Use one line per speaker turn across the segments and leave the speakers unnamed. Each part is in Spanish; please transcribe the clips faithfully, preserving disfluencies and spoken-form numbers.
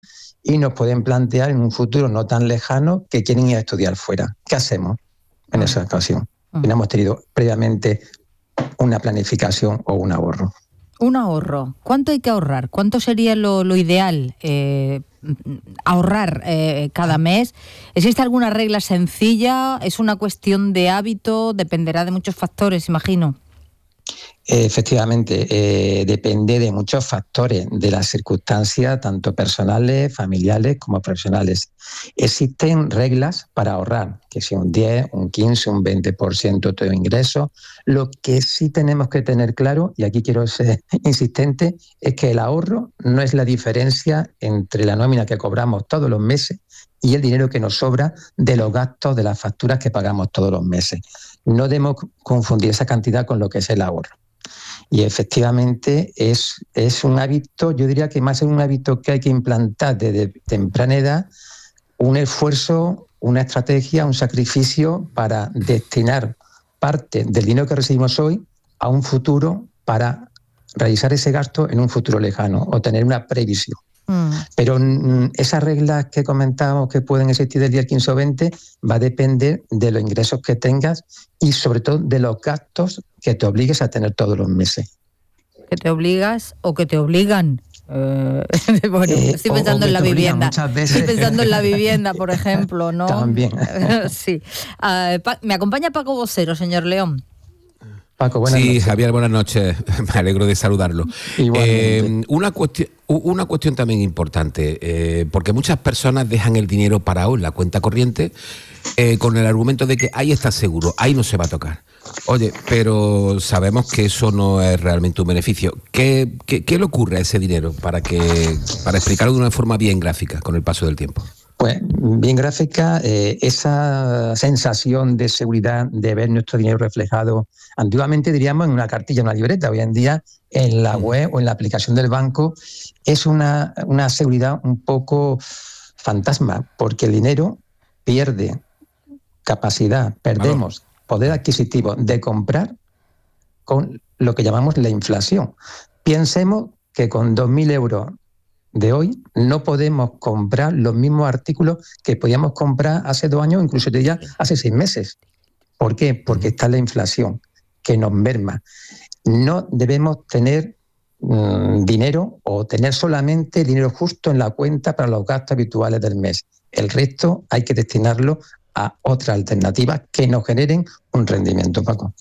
y nos pueden plantear en un futuro no tan lejano que quieren ir a estudiar fuera. ¿Qué hacemos en esa ocasión? Uh-huh. No hemos tenido previamente una planificación o un ahorro.
Un ahorro. ¿Cuánto hay que ahorrar? ¿Cuánto sería lo, lo ideal eh, ahorrar eh, cada mes? ¿Existe alguna regla sencilla? ¿Es una cuestión de hábito? Dependerá de muchos factores, imagino.
Efectivamente, eh, depende de muchos factores, de las circunstancias, tanto personales, familiares como profesionales. Existen reglas para ahorrar, que sea un diez, un quince, un veinte por ciento de tu ingreso. Lo que sí tenemos que tener claro, y aquí quiero ser insistente, es que el ahorro no es la diferencia entre la nómina que cobramos todos los meses y el dinero que nos sobra de los gastos de las facturas que pagamos todos los meses. No debemos confundir esa cantidad con lo que es el ahorro. Y efectivamente es, es un hábito, yo diría que más es un hábito que hay que implantar desde temprana edad, un esfuerzo, una estrategia, un sacrificio para destinar parte del dinero que recibimos hoy a un futuro para realizar ese gasto en un futuro lejano o tener una previsión. Mm. Pero mm, esas reglas que comentábamos que pueden existir del diez, quince o veinte va a depender de los ingresos que tengas y sobre todo de los gastos que te obligues a tener todos los meses.
¿Que te obligas o que te obligan? Eh, bueno, eh, estoy pensando o, o en la vivienda. Estoy pensando en la vivienda, por ejemplo, ¿no?
También.
Sí. Uh, pa- me acompaña Paco Vocero, señor León.
Paco, buenas sí, noches. Javier, buenas noches. Me alegro de saludarlo. Eh, una, cuestión, una cuestión también importante, eh, porque muchas personas dejan el dinero parado en la cuenta corriente eh, con el argumento de que ahí está seguro, ahí no se va a tocar. Oye, pero sabemos que eso no es realmente un beneficio. ¿Qué, qué, qué le ocurre a ese dinero para, que, para explicarlo de una forma bien gráfica con el paso del tiempo?
Pues bien gráfica, eh, esa sensación de seguridad de ver nuestro dinero reflejado, antiguamente diríamos en una cartilla, en una libreta, hoy en día en la web o en la aplicación del banco, es una, una seguridad un poco fantasma, porque el dinero pierde capacidad, perdemos claro. poder adquisitivo de comprar con lo que llamamos la inflación. Pensemos que con dos mil euros de hoy no podemos comprar los mismos artículos que podíamos comprar hace dos años, incluso te diría hace seis meses. ¿Por qué? Porque está la inflación que nos merma. No debemos tener mmm, dinero o tener solamente dinero justo en la cuenta para los gastos habituales del mes. El resto hay que destinarlo a otras alternativas que nos generen un rendimiento, Paco.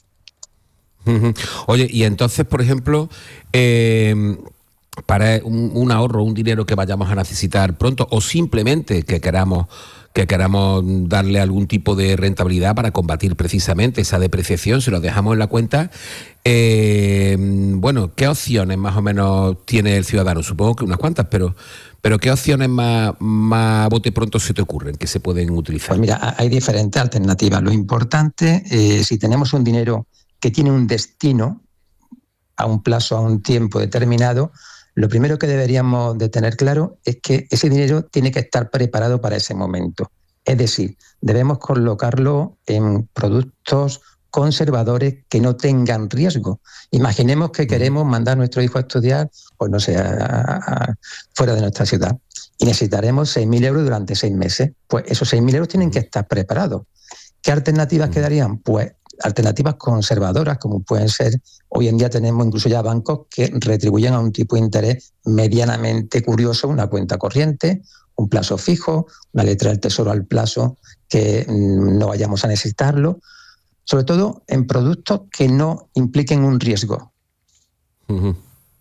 Oye, y entonces, por ejemplo, eh, para un, un ahorro, un dinero que vayamos a necesitar pronto o simplemente que queramos que queramos darle algún tipo de rentabilidad para combatir precisamente esa depreciación, si lo dejamos en la cuenta, eh, bueno, ¿qué opciones más o menos tiene el ciudadano? Supongo que unas cuantas, pero pero ¿qué opciones más, más a bote pronto se te ocurren que se pueden utilizar?
Pues mira, hay diferentes alternativas. Lo importante, eh, si tenemos un dinero que tiene un destino a un plazo, a un tiempo determinado, lo primero que deberíamos de tener claro es que ese dinero tiene que estar preparado para ese momento. Es decir, debemos colocarlo en productos conservadores que no tengan riesgo. Imaginemos que queremos mandar a nuestro hijo a estudiar, pues no sé, a, a, fuera de nuestra ciudad, y necesitaremos seis mil euros durante seis meses. Pues esos seis mil euros tienen que estar preparados. ¿Qué alternativas quedarían? Pues alternativas conservadoras, como pueden ser, hoy en día tenemos incluso ya bancos que retribuyen a un tipo de interés medianamente curioso, una cuenta corriente, un plazo fijo, una letra del tesoro al plazo que mmm, no vayamos a necesitarlo, sobre todo en productos que no impliquen un riesgo.
Uh-huh.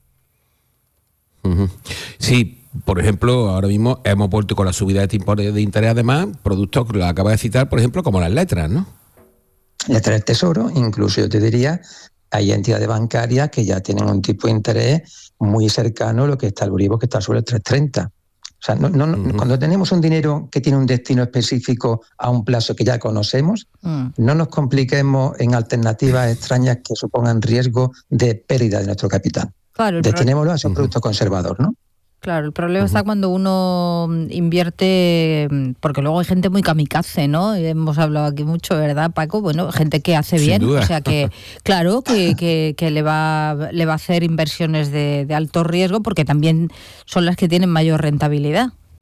Uh-huh. Sí, por ejemplo, ahora mismo hemos vuelto con la subida de tipo de interés, además, productos que lo acabas de citar, por ejemplo, como las letras, ¿no?
Letras del tesoro, incluso yo te diría, hay entidades bancarias que ya tienen un tipo de interés muy cercano a lo que está el Euribor, que está sobre el tres coma treinta. O sea, no, no, uh-huh. cuando tenemos un dinero que tiene un destino específico a un plazo que ya conocemos, uh-huh. no nos compliquemos en alternativas extrañas que supongan riesgo de pérdida de nuestro capital. Claro, destinémoslo a esos uh-huh. productos conservadores, ¿no?
Claro, el problema uh-huh. está cuando uno invierte, porque luego hay gente muy kamikaze, ¿no? Hemos hablado aquí mucho, ¿verdad, Paco? Bueno, gente que hace bien, o sea que, claro, que, que, que le va le va a hacer inversiones de, de alto riesgo porque también son las que tienen mayor rentabilidad.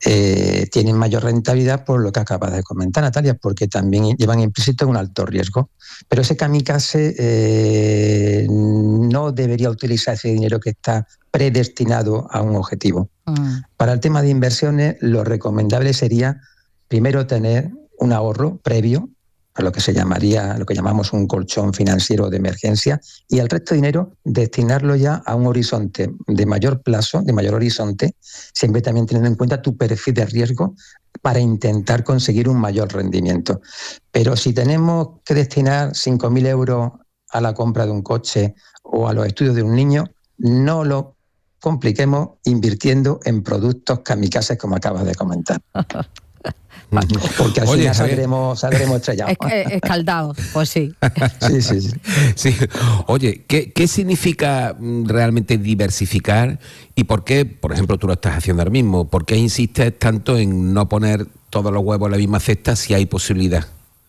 eh, tienen mayor rentabilidad por lo que acabas de comentar, Natalia, porque también llevan implícito un alto riesgo. Pero ese kamikaze eh, no debería utilizar ese dinero que está predestinado a un objetivo. Mm. Para el tema de inversiones, lo recomendable sería primero tener un ahorro previo, a lo que se llamaría, lo que llamamos un colchón financiero de emergencia, y el resto de dinero destinarlo ya a un horizonte de mayor plazo, de mayor horizonte, siempre también teniendo en cuenta tu perfil de riesgo para intentar conseguir un mayor rendimiento. Pero si tenemos que destinar cinco mil euros a la compra de un coche o a los estudios de un niño, no lo compliquemos invirtiendo en productos kamikazes como acabas de comentar. Porque al
Oye,
final saldremos, saldremos estrellados.
Escaldados, pues sí.
Sí, sí, sí.
sí. Oye, ¿qué, ¿qué significa realmente diversificar y por qué, por ejemplo, tú lo estás haciendo ahora mismo? ¿Por qué insistes tanto en no poner todos los huevos en la misma cesta si hay posibilidad?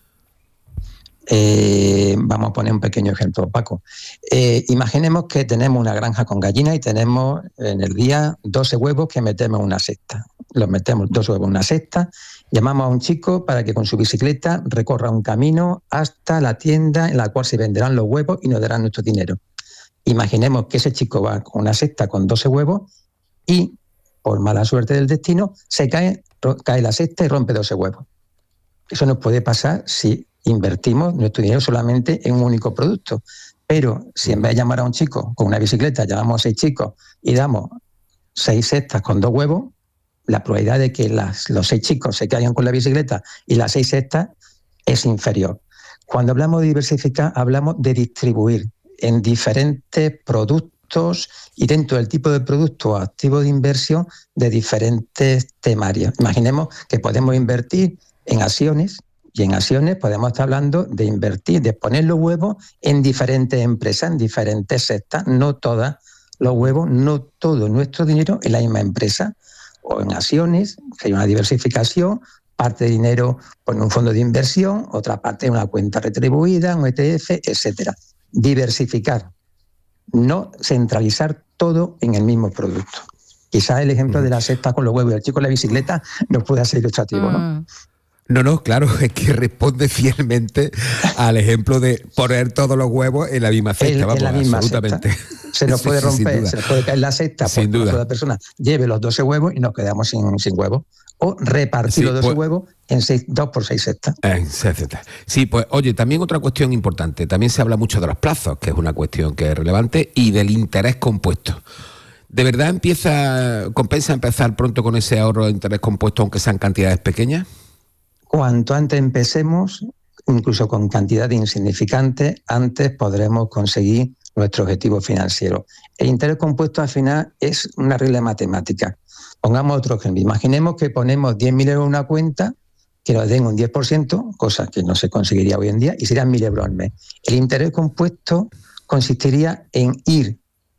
Eh, vamos a poner un pequeño ejemplo, Paco. Eh, imaginemos que tenemos una granja con gallinas y tenemos en el día doce huevos que metemos en una cesta. Los metemos dos huevos en una cesta, llamamos a un chico para que con su bicicleta recorra un camino hasta la tienda en la cual se venderán los huevos y nos darán nuestro dinero. Imaginemos que ese chico va con una cesta con doce huevos y, por mala suerte del destino, se cae, cae la cesta y rompe doce huevos. Eso nos puede pasar si invertimos nuestro dinero solamente en un único producto. Pero si en vez de llamar a un chico con una bicicleta, llamamos a seis chicos y damos seis cestas con dos huevos, la probabilidad de que las, los seis chicos se caigan con la bicicleta y las seis cestas es inferior. Cuando hablamos de diversificar, hablamos de distribuir en diferentes productos y dentro del tipo de producto o activo de inversión de diferentes temarios. Imaginemos que podemos invertir en acciones, y en acciones podemos estar hablando de invertir, de poner los huevos en diferentes empresas, en diferentes cestas, no todas los huevos, no todo nuestro dinero en la misma empresa, o en acciones, que hay una diversificación, parte de dinero en un fondo de inversión, otra parte en una cuenta retribuida, un E T F, etcétera. Diversificar, no centralizar todo en el mismo producto. Quizás el ejemplo de la cesta con los huevos y el chico con la bicicleta nos pueda ser ilustrativo, ¿no?
No, no, claro, es que responde fielmente al ejemplo de poner todos los huevos en la misma cesta,
en,
vamos,
en la misma
absolutamente.
Cesta. Se nos puede
sí,
romper, se nos puede caer la cesta
sin
porque
duda.
la persona lleve los doce huevos y nos quedamos sin, sin huevos. O repartir
sí,
los doce
pues,
huevos en seis, dos por seis cestas.
En seis cestas. Sí, pues oye, también otra cuestión importante, también se habla mucho de los plazos, que es una cuestión que es relevante, y del interés compuesto. ¿De verdad empieza, compensa empezar pronto con ese ahorro de interés compuesto, aunque sean cantidades pequeñas?
Cuanto antes empecemos, incluso con cantidades insignificantes, antes podremos conseguir nuestro objetivo financiero. El interés compuesto al final es una regla matemática. Pongamos otro ejemplo. Imaginemos que ponemos diez mil euros en una cuenta, que nos den un diez por ciento, cosa que no se conseguiría hoy en día, y serían mil euros al mes. El interés compuesto consistiría en ir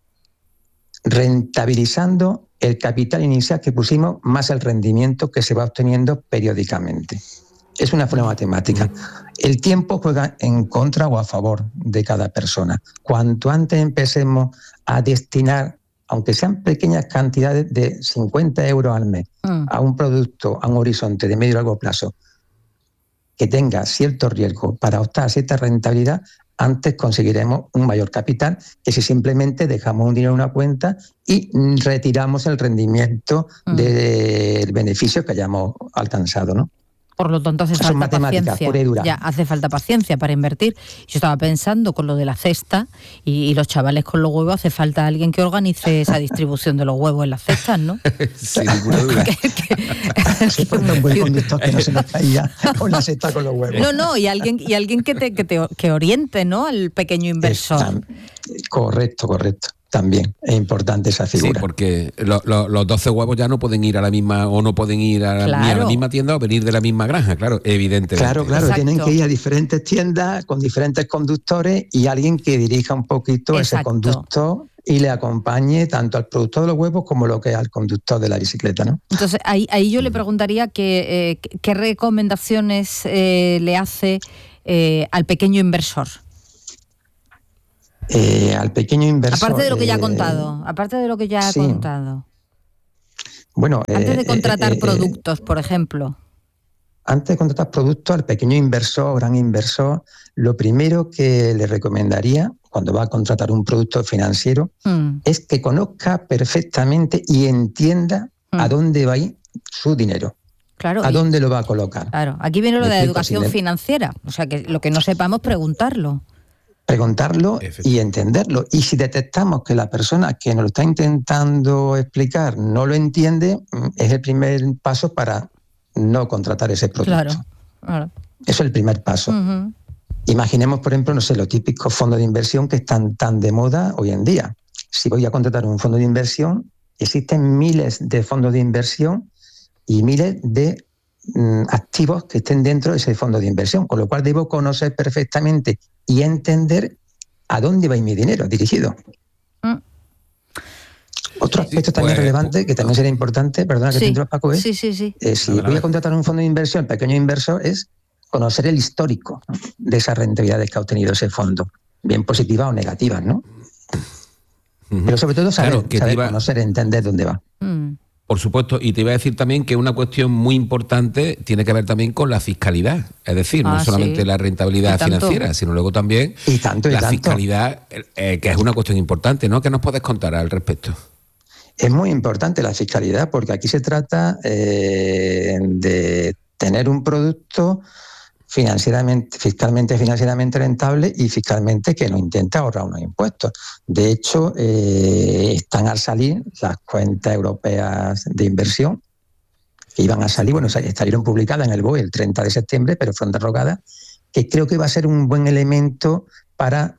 rentabilizando el capital inicial que pusimos más el rendimiento que se va obteniendo periódicamente. Es una forma matemática. El tiempo juega en contra o a favor de cada persona. Cuanto antes empecemos a destinar, aunque sean pequeñas cantidades de cincuenta euros al mes, mm. a un producto, a un horizonte de medio y largo plazo, que tenga cierto riesgo para optar a cierta rentabilidad, antes conseguiremos un mayor capital que si simplemente dejamos un dinero en una cuenta y retiramos el rendimiento mm. del beneficio que hayamos alcanzado, ¿no?
Por lo tanto, hace
Son
falta paciencia.
Pura y dura.
Ya, hace falta paciencia para invertir. Yo estaba pensando con lo de la cesta y, y los chavales con los huevos, hace falta alguien que organice esa distribución de los huevos en las cestas, ¿no?
Sin ninguna duda.
que, que, sí, por un buen conductor que no se nos caía con la cesta con los huevos.
No, no, y alguien, y alguien que te, que te que oriente, ¿no? Al pequeño inversor.
Está, correcto, correcto. También es importante esa figura.
Sí, porque lo, lo, los doce huevos ya no pueden ir a la misma, o no pueden ir a,
claro.
ni a la misma tienda o venir de la misma granja, claro, evidentemente.
Claro, claro,
Exacto.
Tienen que ir a diferentes tiendas con diferentes conductores y alguien que dirija un poquito
Exacto.
ese conductor y le acompañe tanto al productor de los huevos como lo que es al conductor de la bicicleta, ¿no?
Entonces, ahí, ahí yo le preguntaría que, eh, qué recomendaciones eh, le hace eh, al pequeño inversor.
Eh, al pequeño inversor.
Aparte de lo que ya ha
eh,
contado, aparte de lo que ya ha
sí.
contado.
Bueno,
antes de contratar
eh, eh,
productos, por ejemplo.
Antes de contratar productos al pequeño inversor, gran inversor, lo primero que le recomendaría cuando va a contratar un producto financiero mm. es que conozca perfectamente y entienda mm. a dónde va a ir su dinero.
Claro,
¿A dónde lo va a colocar?
Claro, aquí viene lo de la educación si financiera, o sea, que lo que no sepamos, preguntarlo.
Preguntarlo y entenderlo. Y si detectamos que la persona que nos lo está intentando explicar no lo entiende, es el primer paso para no contratar ese producto.
Claro, claro.
Eso es el primer paso. Uh-huh. Imaginemos, por ejemplo, no sé, los típicos fondos de inversión que están tan de moda hoy en día. Si voy a contratar un fondo de inversión, existen miles de fondos de inversión y miles de mm, activos que estén dentro de ese fondo de inversión, con lo cual debo conocer perfectamente y entender a dónde va a ir mi dinero dirigido. Mm. Otro aspecto sí, también pues, relevante, que también sería importante, perdona que
sí,
te interrumpa, Paco, es,
sí, sí, sí.
Eh, si voy a contratar un fondo de inversión, el pequeño inversor, es conocer el histórico, ¿no?, de esas rentabilidades que ha obtenido ese fondo, bien positivas o negativas, ¿no? Uh-huh. Pero sobre todo saber, claro, que saber iba... conocer, entender dónde va.
Mm. Por supuesto, y te iba a decir también que una cuestión muy importante tiene que ver también con la fiscalidad, es decir, ah, no solamente sí. la rentabilidad financiera, sino luego también
y tanto, y
la
tanto.
fiscalidad, eh, que es una cuestión importante, ¿no? ¿Qué nos puedes contar al respecto?
Es muy importante la fiscalidad porque aquí se trata eh, de tener un producto financieramente, fiscalmente, financieramente rentable y fiscalmente que no intente ahorrar unos impuestos. De hecho, eh, están al salir las cuentas europeas de inversión que iban a salir, bueno, salieron publicadas en el B O E el treinta de septiembre, pero fueron derogadas, que creo que va a ser un buen elemento para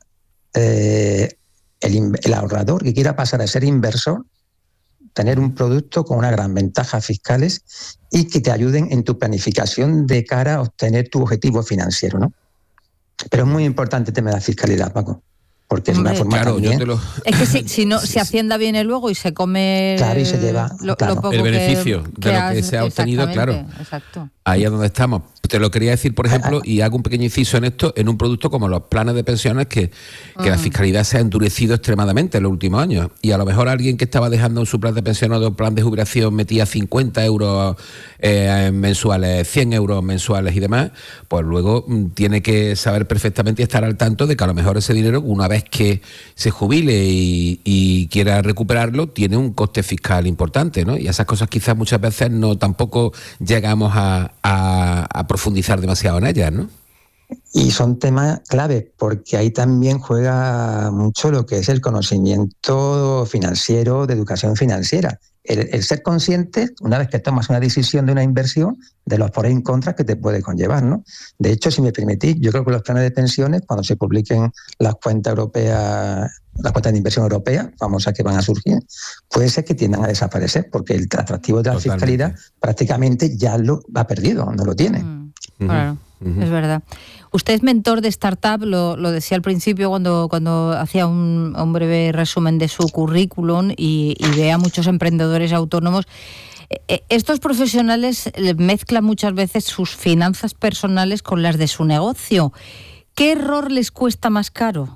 eh, el, el ahorrador que quiera pasar a ser inversor, tener un producto con unas gran ventajas fiscales y que te ayuden en tu planificación de cara a obtener tu objetivo financiero, ¿no? Pero es muy importante el tema de la fiscalidad, Paco, porque Hombre, es una forma
claro,
también...
Yo te lo...
Es que si, si, no, si Hacienda viene luego y se come...
Claro, y se lleva
lo,
claro.
lo poco
el beneficio
que,
de
que
lo
has,
que se ha obtenido, claro.
Exacto.
Ahí es donde estamos. Te lo quería decir, por ejemplo, y hago un pequeño inciso en esto, en un producto como los planes de pensiones, que, que mm. la fiscalidad se ha endurecido extremadamente en los últimos años. Y a lo mejor alguien que estaba dejando en su plan de pensiones o plan de jubilación metía cincuenta euros eh, mensuales, cien euros mensuales y demás, pues luego mm, tiene que saber perfectamente y estar al tanto de que a lo mejor ese dinero, una vez que se jubile y, y quiera recuperarlo, tiene un coste fiscal importante, ¿no? Y esas cosas quizás muchas veces no tampoco llegamos a, a, a profundizar demasiado en ellas, ¿no?
Y son temas clave, porque ahí también juega mucho lo que es el conocimiento financiero, de educación financiera. El, el ser consciente, una vez que tomas una decisión de una inversión, de los pros y contras que te puede conllevar, ¿no? De hecho, si me permitís, yo creo que los planes de pensiones, cuando se publiquen las cuentas europeas, las cuentas de inversión europeas, famosas que van a surgir, puede ser que tiendan a desaparecer, porque el atractivo de la Totalmente. fiscalidad prácticamente ya lo ha perdido, no lo tiene.
Mm, claro, uh-huh. es verdad. Usted es mentor de startup, lo, lo decía al principio cuando, cuando hacía un, un breve resumen de su currículum y, y ve a muchos emprendedores autónomos. Estos profesionales mezclan muchas veces sus finanzas personales con las de su negocio. ¿Qué error les cuesta más caro?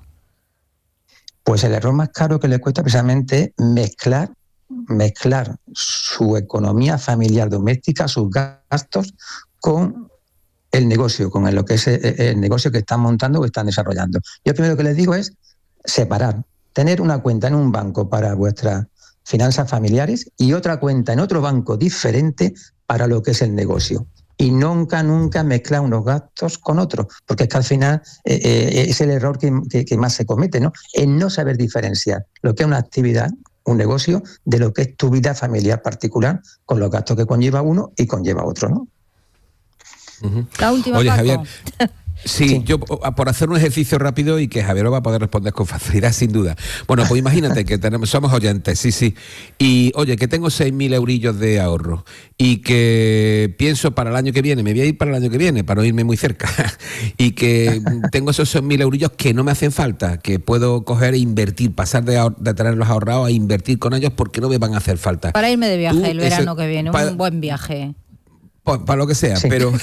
Pues el error más caro que les cuesta precisamente es mezclar, mezclar su economía familiar doméstica, sus gastos, con el negocio, con lo que es el negocio que están montando o están desarrollando. Yo primero que les digo es separar, tener una cuenta en un banco para vuestras finanzas familiares y otra cuenta en otro banco diferente para lo que es el negocio. Y nunca, nunca mezclar unos gastos con otros, porque es que al final eh, eh, es el error que, que, que más se comete, ¿no? El no saber diferenciar lo que es una actividad, un negocio, de lo que es tu vida familiar particular, con los gastos que conlleva uno y conlleva otro, ¿no?
Uh-huh.
La última,
Oye,
Paco.
Javier, sí, sí, yo por hacer un ejercicio rápido y que Javier lo va a poder responder con facilidad, sin duda. Bueno, pues imagínate que tenemos, somos oyentes, sí, sí. Y oye, que tengo seis mil eurillos de ahorro y que pienso para el año que viene, me voy a ir para el año que viene, para no irme muy cerca, y que tengo esos seis mil eurillos que no me hacen falta, que puedo coger e invertir, pasar de, ahor- de tenerlos ahorrados a invertir con ellos porque no me van a hacer falta.
Para irme de viaje
Tú,
el verano
ese,
que viene,
para,
un buen viaje.
Para pa lo que sea, sí. Pero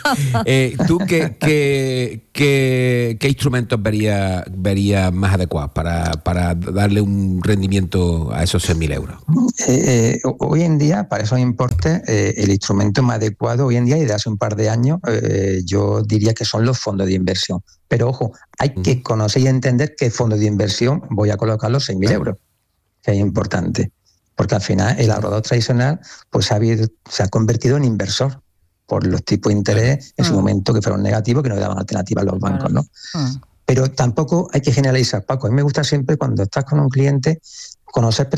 eh, ¿tú qué, qué, qué, qué instrumentos verías vería más adecuados para, para darle un rendimiento a esos seis mil euros?
Eh, eh, hoy en día, para esos importes, eh, el instrumento más adecuado hoy en día y de hace un par de años, eh, yo diría que son los fondos de inversión. Pero ojo, hay uh-huh. que conocer y entender qué fondo de inversión voy a colocar los seis mil euros, que es importante. Porque al final el ahorrador tradicional pues ha habido, se ha convertido en inversor por los tipos de interés en su momento que fueron negativos, que no daban alternativa a los bancos, ¿no? Pero tampoco hay que generalizar, Paco. A mí me gusta siempre cuando estás con un cliente conocer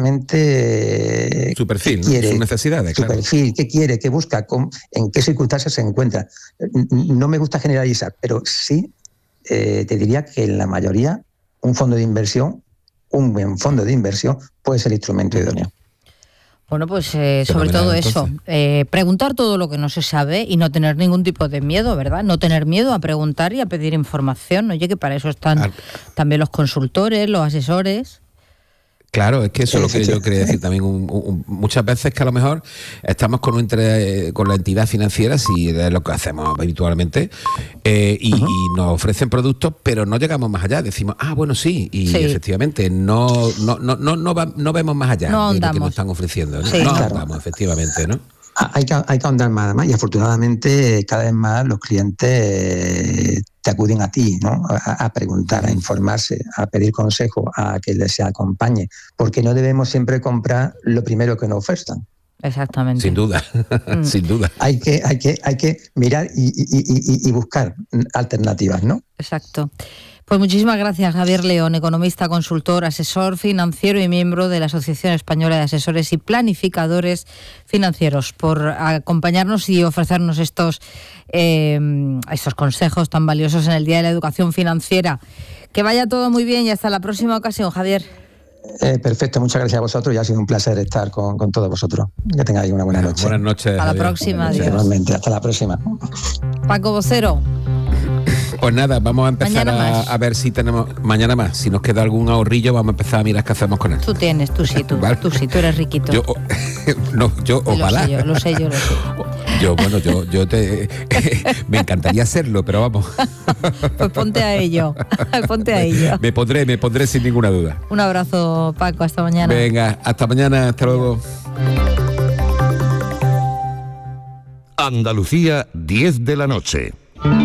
perfectamente
su perfil,
qué quiere,
sus necesidades,
su
claro.
perfil, qué quiere, qué busca, con, en qué circunstancias se encuentra. No me gusta generalizar, pero sí eh, te diría que en la mayoría un fondo de inversión un buen fondo de inversión puede ser el instrumento idóneo.
Bueno, pues eh, sobre todo eso, eh, preguntar todo lo que no se sabe y no tener ningún tipo de miedo, ¿verdad? No tener miedo a preguntar y a pedir información. Oye, que para eso están Al... también los consultores, los asesores.
Claro, es que eso es lo que yo quería decir también. Un, un, muchas veces que a lo mejor estamos con, un interés, con la entidad financiera, si es lo que hacemos habitualmente, eh, y, uh-huh. y nos ofrecen productos, pero no llegamos más allá. Decimos, ah, bueno, sí, y sí. efectivamente no no no no no, va, no vemos más allá
no
de lo que nos están ofreciendo. ¿no?
Sí,
no
claro.
ahondamos, efectivamente, ¿no?
Hay que, hay que ahondar más, más y afortunadamente cada vez más los clientes te acuden a ti, ¿no? A, a preguntar, a informarse, a pedir consejo, a que les acompañe, porque no debemos siempre comprar lo primero que nos ofertan.
Exactamente.
Sin duda, mm. sin duda.
Hay que, hay que, hay que mirar y, y, y, y buscar alternativas, ¿no?
Exacto. Pues muchísimas gracias, Javier León, economista, consultor, asesor financiero y miembro de la Asociación Española de Asesores y Planificadores Financieros, por acompañarnos y ofrecernos estos, eh, estos consejos tan valiosos en el Día de la Educación Financiera. Que vaya todo muy bien y hasta la próxima ocasión, Javier.
Eh, perfecto, muchas gracias a vosotros y ha sido un placer estar con, con todos vosotros. Que tengáis una buena noche.
Buenas noches.
Hasta la próxima, adiós.
Igualmente, hasta la próxima.
Paco Vocero.
Pues nada, vamos a empezar a, a ver si tenemos mañana más. Si nos queda algún ahorrillo, vamos a empezar a mirar qué hacemos con él.
Tú tienes, tú sí, tú, ¿vale? Tú sí, tú eres riquito.
Yo, no, yo, ojalá.
Lo sé yo, lo sé yo, lo sé.
Yo, bueno, yo, yo te, me encantaría hacerlo, pero vamos.
Pues ponte a ello, ponte a ello.
Me pondré, me pondré sin ninguna duda.
Un abrazo, Paco, hasta mañana.
Venga, hasta mañana, hasta luego.
Andalucía, diez de la noche.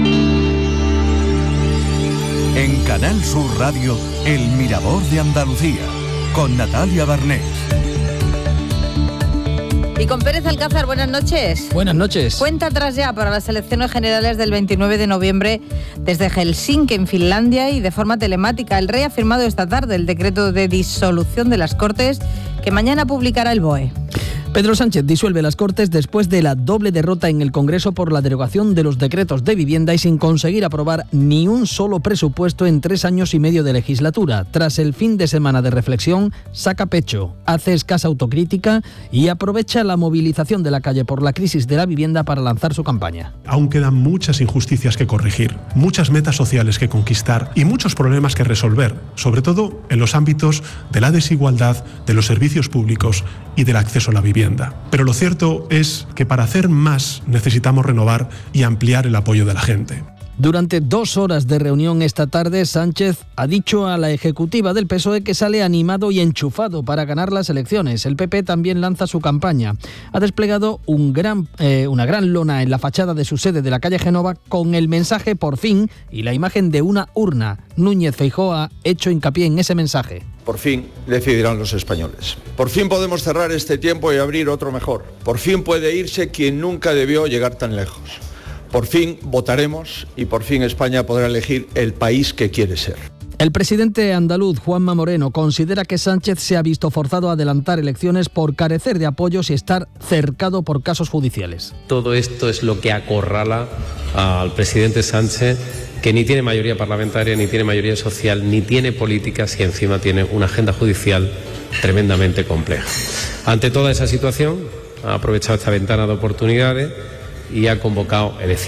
En Canal Sur Radio, El Mirador de Andalucía, con Natalia Barnés.
Y con Pérez Alcázar, buenas noches.
Buenas noches.
Cuenta atrás ya para las elecciones generales del veintinueve de noviembre desde Helsinki, en Finlandia, y de forma telemática. El rey ha firmado esta tarde el decreto de disolución de las Cortes que mañana publicará el B O E.
Pedro Sánchez disuelve las Cortes después de la doble derrota en el Congreso por la derogación de los decretos de vivienda y sin conseguir aprobar ni un solo presupuesto en tres años y medio de legislatura. Tras el fin de semana de reflexión, saca pecho, hace escasa autocrítica y aprovecha la movilización de la calle por la crisis de la vivienda para lanzar su campaña.
Aún quedan muchas injusticias que corregir, muchas metas sociales que conquistar y muchos problemas que resolver, sobre todo en los ámbitos de la desigualdad, de los servicios públicos y del acceso a la vivienda. Pero lo cierto es que para hacer más necesitamos renovar y ampliar el apoyo de la gente.
Durante dos horas de reunión esta tarde, Sánchez ha dicho a la ejecutiva del P S O E que sale animado y enchufado para ganar las elecciones. El P P también lanza su campaña. Ha desplegado un gran, eh, una gran lona en la fachada de su sede de la calle Génova con el mensaje "por fin" y la imagen de una urna. Núñez Feijóo ha hecho hincapié en ese mensaje.
Por fin decidirán los españoles. Por fin podemos cerrar este tiempo y abrir otro mejor. Por fin puede irse quien nunca debió llegar tan lejos. Por fin votaremos y por fin España podrá elegir el país que quiere ser.
El presidente andaluz, Juanma Moreno, considera que Sánchez se ha visto forzado a adelantar elecciones por carecer de apoyos y estar cercado por casos judiciales.
Todo esto es lo que acorrala al presidente Sánchez, que ni tiene mayoría parlamentaria, ni tiene mayoría social, ni tiene políticas y encima tiene una agenda judicial tremendamente compleja. Ante toda esa situación, ha aprovechado esta ventana de oportunidades y ha convocado elecciones.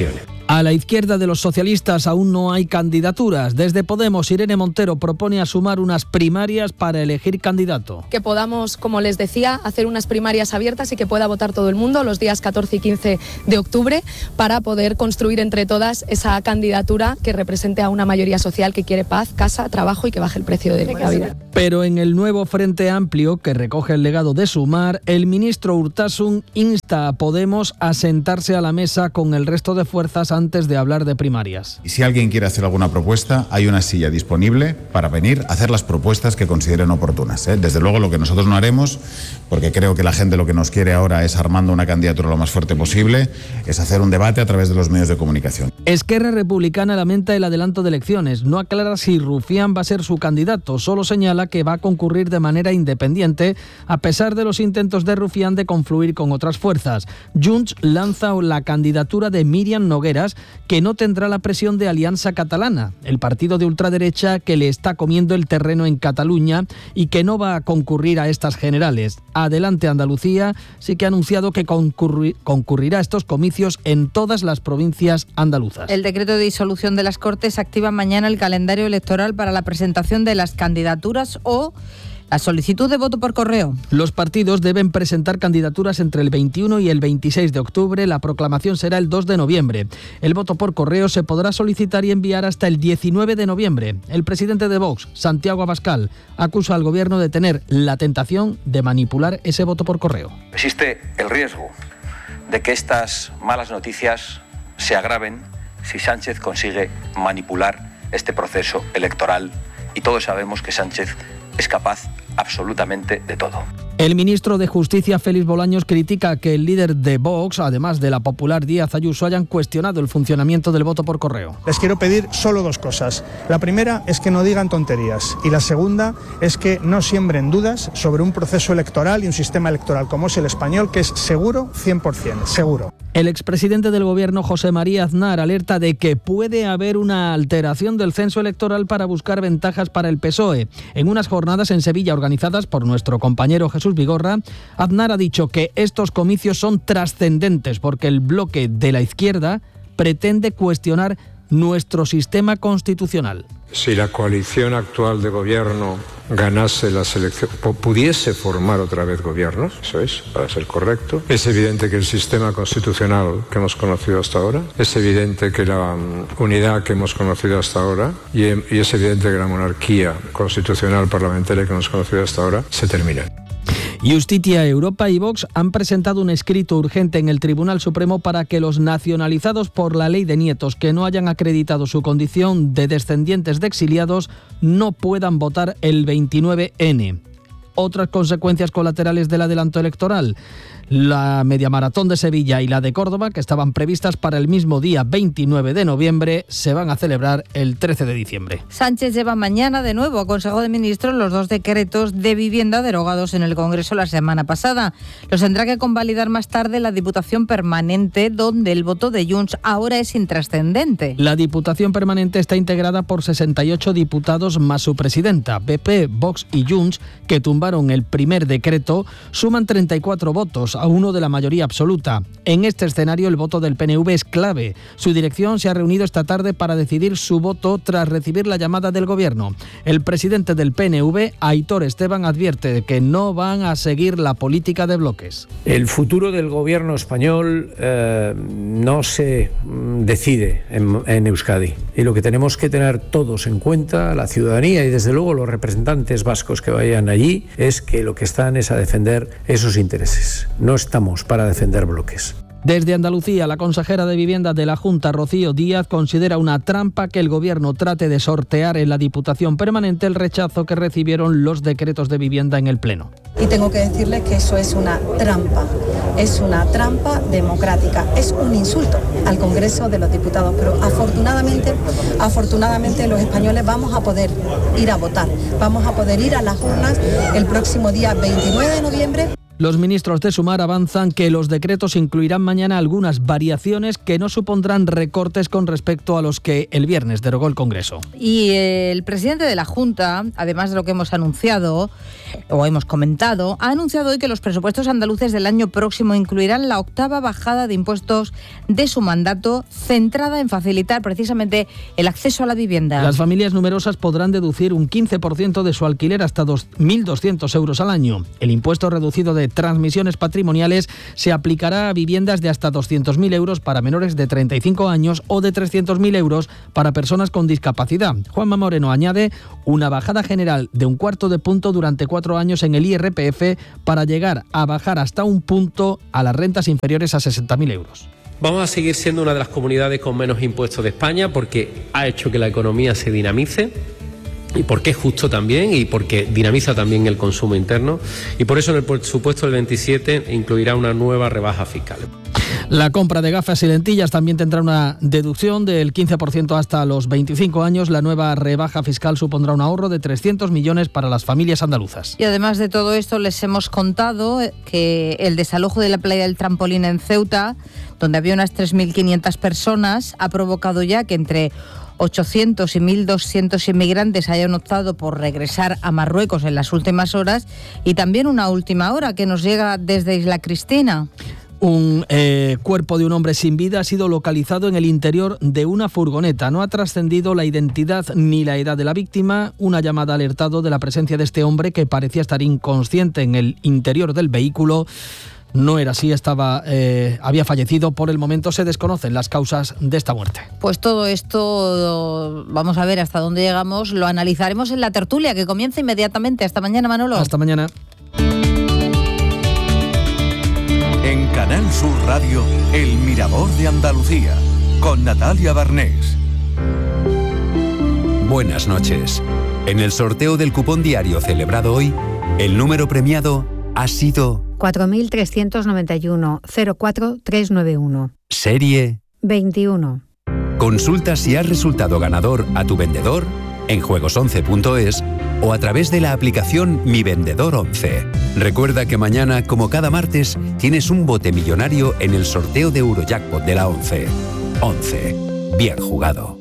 A la izquierda de los socialistas aún no hay candidaturas. Desde Podemos, Irene Montero propone asumar unas primarias para elegir candidato.
Que podamos, como les decía, hacer unas primarias abiertas y que pueda votar todo el mundo los días catorce y quince de octubre para poder construir entre todas esa candidatura que represente a una mayoría social que quiere paz, casa, trabajo y que baje el precio de la vida.
Pero en el nuevo Frente Amplio, que recoge el legado de Sumar, el ministro Urtasun insta a Podemos a sentarse a la mesa con el resto de fuerzas antes de hablar de primarias.
Y si alguien quiere hacer alguna propuesta, hay una silla disponible para venir a hacer las propuestas que consideren oportunas, ¿eh? Desde luego lo que nosotros no haremos, porque creo que la gente lo que nos quiere ahora es, armando una candidatura lo más fuerte posible, es hacer un debate a través de los medios de comunicación.
Esquerra Republicana lamenta el adelanto de elecciones. No aclara si Rufián va a ser su candidato, solo señala que va a concurrir de manera independiente, a pesar de los intentos de Rufián de confluir con otras fuerzas. Junts lanza la candidatura de Míriam Nogueras, que no tendrá la presión de Alianza Catalana, el partido de ultraderecha que le está comiendo el terreno en Cataluña y que no va a concurrir a estas generales. Adelante Andalucía sí que ha anunciado que concurri- concurrirá a estos comicios en todas las provincias andaluzas.
El decreto de disolución de las Cortes activa mañana el calendario electoral para la presentación de las candidaturas o la solicitud de voto por correo.
Los partidos deben presentar candidaturas entre el veintiuno y el veintiséis de octubre. La proclamación será el dos de noviembre. El voto por correo se podrá solicitar y enviar hasta el diecinueve de noviembre. El presidente de Vox, Santiago Abascal, acusa al gobierno de tener la tentación de manipular ese voto por correo.
Existe el riesgo de que estas malas noticias se agraven si Sánchez consigue manipular este proceso electoral, y todos sabemos que Sánchez es capaz absolutamente de todo.
El ministro de Justicia, Félix Bolaños, critica que el líder de Vox, además de la popular Díaz Ayuso, hayan cuestionado el funcionamiento del voto por correo.
Les quiero pedir solo dos cosas. La primera es que no digan tonterías y la segunda es que no siembren dudas sobre un proceso electoral y un sistema electoral como es el español, que es seguro cien por ciento, seguro.
El expresidente del Gobierno, José María Aznar, alerta de que puede haber una alteración del censo electoral para buscar ventajas para el P S O E. En unas jornadas en Sevilla organizadas por nuestro compañero Jesús Vigorra, Aznar ha dicho que estos comicios son trascendentes porque el bloque de la izquierda pretende cuestionar nuestro sistema constitucional.
Si la coalición actual de gobierno ganase las elecciones, pudiese formar otra vez gobiernos, eso es, para ser correcto, es evidente que el sistema constitucional que hemos conocido hasta ahora, es evidente que la um, unidad que hemos conocido hasta ahora y, y es evidente que la monarquía constitucional parlamentaria que hemos conocido hasta ahora se termina.
Justitia, Europa y Vox han presentado un escrito urgente en el Tribunal Supremo para que los nacionalizados por la ley de nietos que no hayan acreditado su condición de descendientes de exiliados no puedan votar el veintinueve ene. Otras consecuencias colaterales del adelanto electoral. La media maratón de Sevilla y la de Córdoba, que estaban previstas para el mismo día veintinueve de noviembre, se van a celebrar el trece de diciembre.
Sánchez lleva mañana de nuevo a Consejo de Ministros los dos decretos de vivienda derogados en el Congreso la semana pasada. Los tendrá que convalidar más tarde la Diputación Permanente, donde el voto de Junts ahora es intrascendente.
La Diputación Permanente está integrada por sesenta y ocho diputados más su presidenta. P P, Vox y Junts, que tumbaron el primer decreto, suman treinta y cuatro votos, a uno de la mayoría absoluta. En este escenario el voto del P N V es clave. Su dirección se ha reunido esta tarde para decidir su voto tras recibir la llamada del Gobierno. El presidente del P N V, Aitor Esteban, advierte de que no van a seguir la política de bloques.
El futuro del Gobierno español eh, no se decide en, en Euskadi. Y lo que tenemos que tener todos en cuenta, la ciudadanía y desde luego los representantes vascos que vayan allí, es que lo que están es a defender esos intereses. No estamos para defender bloques.
Desde Andalucía, la consejera de Vivienda de la Junta, Rocío Díaz, considera una trampa que el Gobierno trate de sortear en la Diputación Permanente el rechazo que recibieron los decretos de vivienda en el Pleno.
Y tengo que decirles que eso es una trampa, es una trampa democrática, es un insulto al Congreso de los Diputados, pero afortunadamente, afortunadamente los españoles vamos a poder ir a votar, vamos a poder ir a las urnas el próximo día veintinueve de noviembre.
Los ministros de Sumar avanzan que los decretos incluirán mañana algunas variaciones que no supondrán recortes con respecto a los que el viernes derogó el Congreso.
Y el presidente de la Junta, además de lo que hemos anunciado o hemos comentado, ha anunciado hoy que los presupuestos andaluces del año próximo incluirán la octava bajada de impuestos de su mandato, centrada en facilitar precisamente el acceso a la vivienda.
Las familias numerosas podrán deducir un quince por ciento de su alquiler hasta dos mil doscientos euros al año. El impuesto reducido de transmisiones patrimoniales se aplicará a viviendas de hasta doscientos mil euros para menores de treinta y cinco años o de trescientos mil euros para personas con discapacidad. Juanma Moreno añade una bajada general de un cuarto de punto durante cuatro años en el I R P F para llegar a bajar hasta un punto a las rentas inferiores a sesenta mil euros.
Vamos a seguir siendo una de las comunidades con menos impuestos de España porque ha hecho que la economía se dinamice. Y porque es justo también y porque dinamiza también el consumo interno. Y por eso en el presupuesto del veintisiete incluirá una nueva rebaja fiscal.
La compra de gafas y lentillas también tendrá una deducción del quince por ciento hasta los veinticinco años. La nueva rebaja fiscal supondrá un ahorro de trescientos millones para las familias andaluzas.
Y además de todo esto, les hemos contado que el desalojo de la playa del Trampolín en Ceuta, donde había unas tres mil quinientas personas, ha provocado ya que entre ochocientos y mil doscientos inmigrantes hayan optado por regresar a Marruecos en las últimas horas, y también una última hora que nos llega desde Isla Cristina.
Un eh, cuerpo de un hombre sin vida ha sido localizado en el interior de una furgoneta. No ha trascendido la identidad ni la edad de la víctima. Una llamada ha alertado de la presencia de este hombre que parecía estar inconsciente en el interior del vehículo. No era así, estaba, eh, había fallecido. Por el momento se desconocen las causas de esta muerte.
Pues todo esto, vamos a ver hasta dónde llegamos, lo analizaremos en la tertulia que comienza inmediatamente. Hasta mañana, Manolo.
Hasta mañana.
En Canal Sur Radio, El Mirador de Andalucía, con Natalia Barnés.
Buenas noches. En el sorteo del cupón diario celebrado hoy, el número premiado ha sido
cuatro mil trescientos noventa y uno cero cuatro tres nueve uno.
Serie
veintiuno.
Consulta si has resultado ganador a tu vendedor en juegos once punto es o a través de la aplicación Mi Vendedor once. Recuerda que mañana, como cada martes, tienes un bote millonario en el sorteo de Eurojackpot de la once. once. Bien jugado.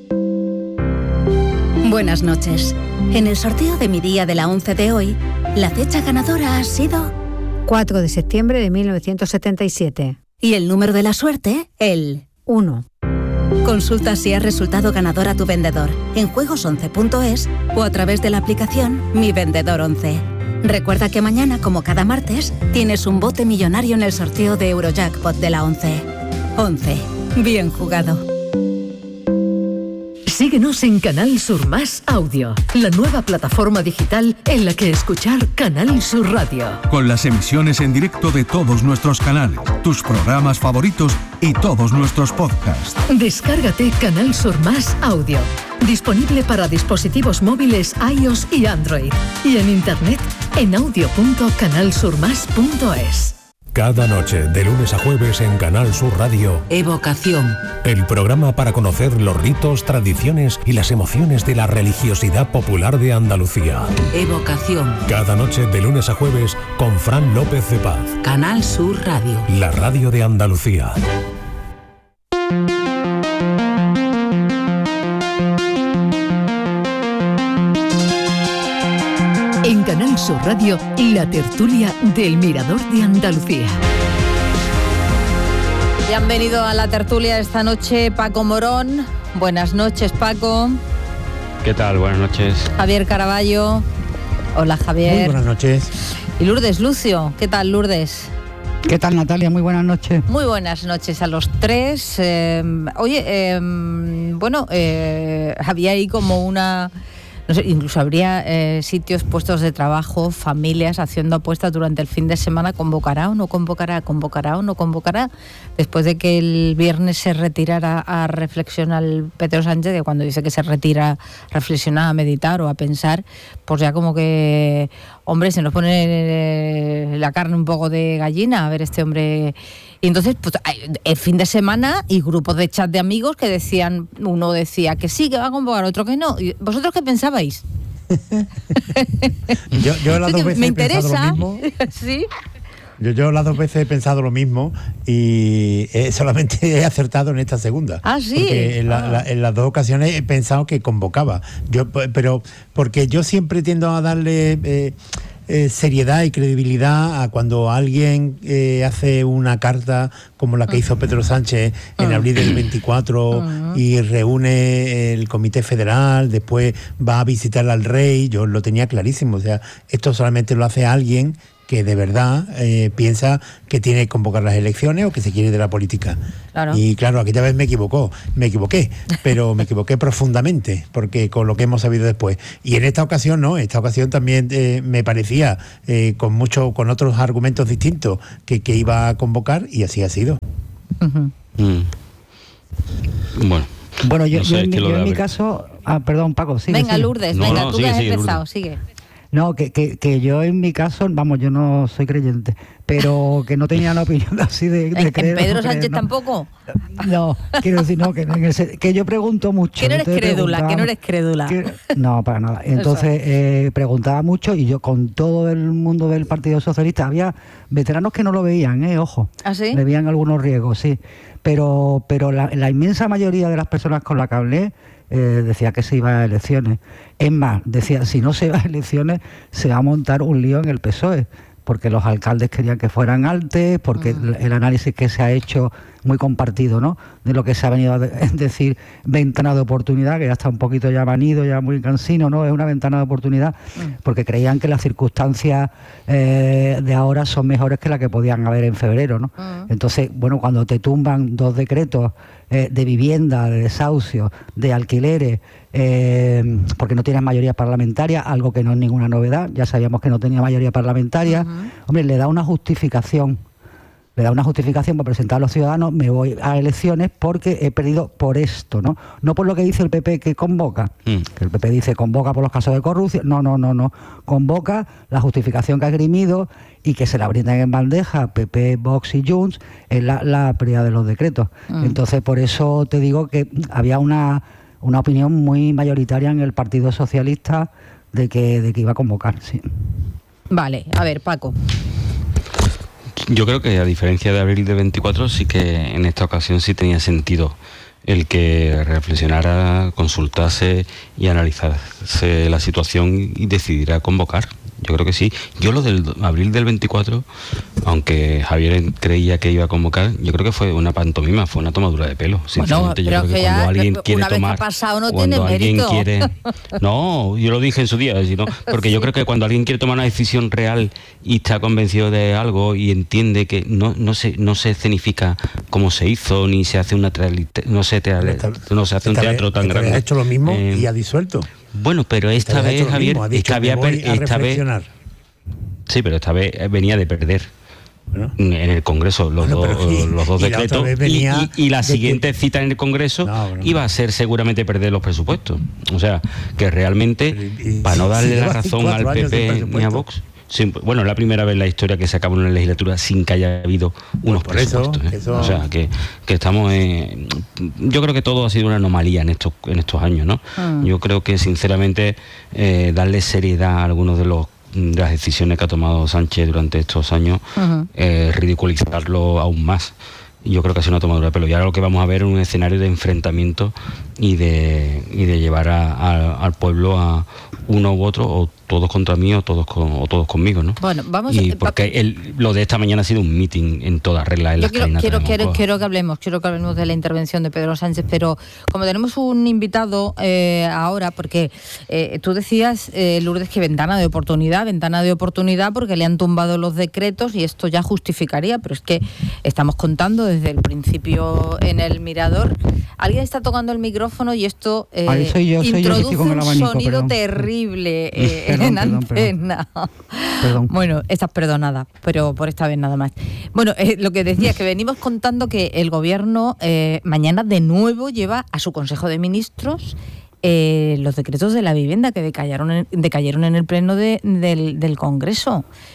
Buenas noches. En el sorteo de mi día de la once de hoy, la fecha ganadora ha sido
cuatro de septiembre de mil novecientos setenta y siete.
Y el número de la suerte, el
uno.
Consulta si has resultado ganador a tu vendedor en juegos once punto es o a través de la aplicación Mi Vendedor once. Recuerda que mañana, como cada martes, tienes un bote millonario en el sorteo de Eurojackpot de la once. once. Bien jugado.
Síguenos en Canal Sur Más Audio, la nueva plataforma digital en la que escuchar Canal Sur Radio.
Con las emisiones en directo de todos nuestros canales, tus programas favoritos y todos nuestros podcasts.
Descárgate Canal Sur Más Audio, disponible para dispositivos móviles iOS y Android, y en internet en audio punto canal sur más punto es.
Cada noche, de lunes a jueves en Canal Sur Radio,
Evocación.
El programa para conocer los ritos, tradiciones y las emociones de la religiosidad popular de Andalucía.
Evocación.
Cada noche, de lunes a jueves, con Fran López de Paz.
Canal Sur Radio.
La radio de Andalucía.
En Canal Sur Radio, la tertulia del Mirador de Andalucía.
Ya han venido a la tertulia esta noche Paco Morón. Buenas noches, Paco.
¿Qué tal? Buenas noches.
Javier Caraballo. Hola, Javier.
Muy buenas noches.
Y Lourdes Lucio. ¿Qué tal, Lourdes?
¿Qué tal, Natalia? Muy buenas noches.
Muy buenas noches a los tres. Eh, oye, eh, bueno, eh, había ahí como una... No sé, incluso habría eh, sitios, puestos de trabajo, familias haciendo apuestas durante el fin de semana. ¿Convocará o no convocará? ¿Convocará o no convocará? Después de que el viernes se retirara a reflexionar Pedro Sánchez, que cuando dice que se retira a reflexionar, a meditar o a pensar, pues ya como que, hombre, se nos pone eh, la carne un poco de gallina a ver este hombre. Y entonces, pues, el fin de semana y grupos de chat de amigos que decían, uno decía que sí, que va a convocar, otro que no. ¿Y vosotros qué pensabais?
yo, yo las dos veces
me
he
interesa.
pensado lo mismo.
Sí.
Yo, yo las dos veces he pensado lo mismo y eh, solamente he acertado en esta segunda.
Ah, sí.
Porque en, la,
ah.
la, en las dos ocasiones he pensado que convocaba. Yo, pero porque yo siempre tiendo a darle eh, eh, seriedad y credibilidad a cuando alguien eh, hace una carta como la que hizo Pedro Sánchez en abril del veinticuatro y reúne el Comité Federal, después va a visitar al rey. Yo lo tenía clarísimo. O sea, esto solamente lo hace alguien que de verdad eh, piensa que tiene que convocar las elecciones o que se quiere ir de la política.
Claro.
Y claro, aquella vez me equivocó, me equivoqué, pero me equivoqué profundamente, porque con lo que hemos sabido después. Y en esta ocasión no, en esta ocasión también eh, me parecía, eh, con mucho, con otros argumentos distintos, que, que iba a convocar, y así ha sido.
Uh-huh.
Mm. Bueno.
Bueno, yo,
no sé,
yo, en,
es que
mi,
lo
yo
de
en mi
haber-
caso... Ah, perdón, Paco, sigue.
Venga,
sigue.
Lourdes,
No,
venga,
no,
tú
sigue,
que has
sigue,
empezado,
Lourdes.
sigue.
No, que, que, que yo en mi caso, vamos, yo no soy creyente, pero que no tenía la opinión así de, de
¿En,
creer
en
o no
Pedro
creer,
Sánchez
¿no?
tampoco?
No, quiero decir, no, que, no, en el se- que yo pregunto mucho.
Que no eres
entonces
crédula, que no
preguntaba-
eres crédula.
que- no, para nada. Entonces eh, preguntaba mucho y yo con todo el mundo del Partido Socialista, había veteranos que no lo veían, eh, ojo.
¿Ah, sí?
Le veían algunos riesgos, sí. Pero, pero la, la inmensa mayoría de las personas con las que hablé eh, decía que se iba a elecciones. Es más, decía, si no se va a elecciones, se va a montar un lío en el P S O E, porque los alcaldes querían que fueran antes, porque el, el análisis que se ha hecho, muy compartido, ¿no?, de lo que se ha venido a de- decir ventana de oportunidad, que ya está un poquito ya manido, ya muy cansino, ¿no? Es una ventana de oportunidad, porque creían que las circunstancias eh, de ahora son mejores que las que podían haber en febrero, ¿no? Entonces, bueno, cuando te tumban dos decretos eh, de vivienda, de desahucio, de alquileres, eh, porque no tienes mayoría parlamentaria, algo que no es ninguna novedad, ya sabíamos que no tenía mayoría parlamentaria, hombre, le da una justificación, le da una justificación para presentar a los ciudadanos, me voy a elecciones porque he perdido por esto, ¿no? No por lo que dice el P P que convoca,
Mm.
que el P P dice convoca por los casos de corrupción, no, no, no, no, convoca la justificación que ha esgrimido y que se la brindan en bandeja P P, Vox y Junts en la, la prioridad de los decretos.
Mm.
Entonces, por eso te digo que había una, una opinión muy mayoritaria en el Partido Socialista de que, de que iba a convocar, sí.
Vale, a ver, Paco.
Yo creo que a diferencia de abril de veinticuatro, sí que en esta ocasión sí tenía sentido el que reflexionara, consultase y analizase la situación y decidiera convocar. Yo creo que sí. Yo lo del abril del veinticuatro, aunque Javier creía que iba a convocar, yo creo que fue una pantomima, fue una tomadura de pelo. Sinceramente, yo
pero
creo que
que
cuando
ya,
alguien
una
quiere
vez que ha
tomar,
pasado no
cuando
tiene
alguien
mérito.
quiere, no, yo lo dije en su día, sino, porque yo creo que cuando alguien quiere tomar una decisión real y está convencido de algo y entiende que no, no se, no se escenifica como se hizo ni se hace una teatralite- no se teatro, no se hace un
Esta vez-
teatro tan
esta vez
grande.
ha hecho lo mismo
Eh,
y ha disuelto.
Bueno, pero esta,
Esta vez ha
vez,
hecho lo
Javier,
mismo, ha
es
dicho,
que había
"Me voy
per-
a
esta vez,
reflexionar".
sí, pero esta vez venía de perder. En el Congreso los,
Bueno, pero
dos,
sí,
los dos
y la otra
decretos
vez
y,
venía
y- y la
de que-
siguiente cita en el Congreso iba a ser seguramente perder los presupuestos. O sea, que realmente, para no
si-
darle
si
la
lleva
razón
cuatro
al
años sin
P P ni a
presupuesto.
Vox, sí, bueno, es la primera vez en la historia que se acaba una legislatura sin que haya habido unos
por eso,
presupuestos. ¿eh?
eso-
O sea, que, que estamos... eh, yo creo que todo ha sido una anomalía en estos, en estos años, ¿no?
Mm.
Yo creo que, sinceramente, eh, darle seriedad a algunos de los de las decisiones que ha tomado Sánchez durante estos años,
Ujú.
eh, ridiculizarlo aún más. Yo creo que ha sido una tomadura de pelo. Y ahora lo que vamos a ver es un escenario de enfrentamiento y de, y de llevar a- a- al pueblo a uno u otro, o todos contra mí o todos con, o todos conmigo, ¿no?
Bueno, vamos
Y
a...
porque el, lo de esta mañana ha sido un meeting en toda regla en
Yo
las
quiero,
cadenas
quiero,
de
quiero,
Moncloa.
quiero que hablemos, quiero que hablemos de la intervención de Pedro Sánchez, pero como tenemos un invitado eh, ahora, porque eh, tú decías, eh, Lourdes, que ventana de oportunidad, ventana de oportunidad porque le han tumbado los decretos y esto ya justificaría, pero es que estamos contando desde el principio en el Mirador. Alguien está tocando el micrófono y esto eh,
Ahí soy yo, soy yo que
introduce
estoy con el
un
abanico,
sonido
perdón.
terrible eh,
Perdón,
en
perdón,
antena.
Perdón.
Bueno, estás perdonada, pero por esta vez nada más. Bueno, eh, lo que decía es que venimos contando que el gobierno eh, mañana de nuevo lleva a su Consejo de Ministros eh, los decretos de la vivienda que decayeron en, decayeron en el pleno de- del, del Congreso.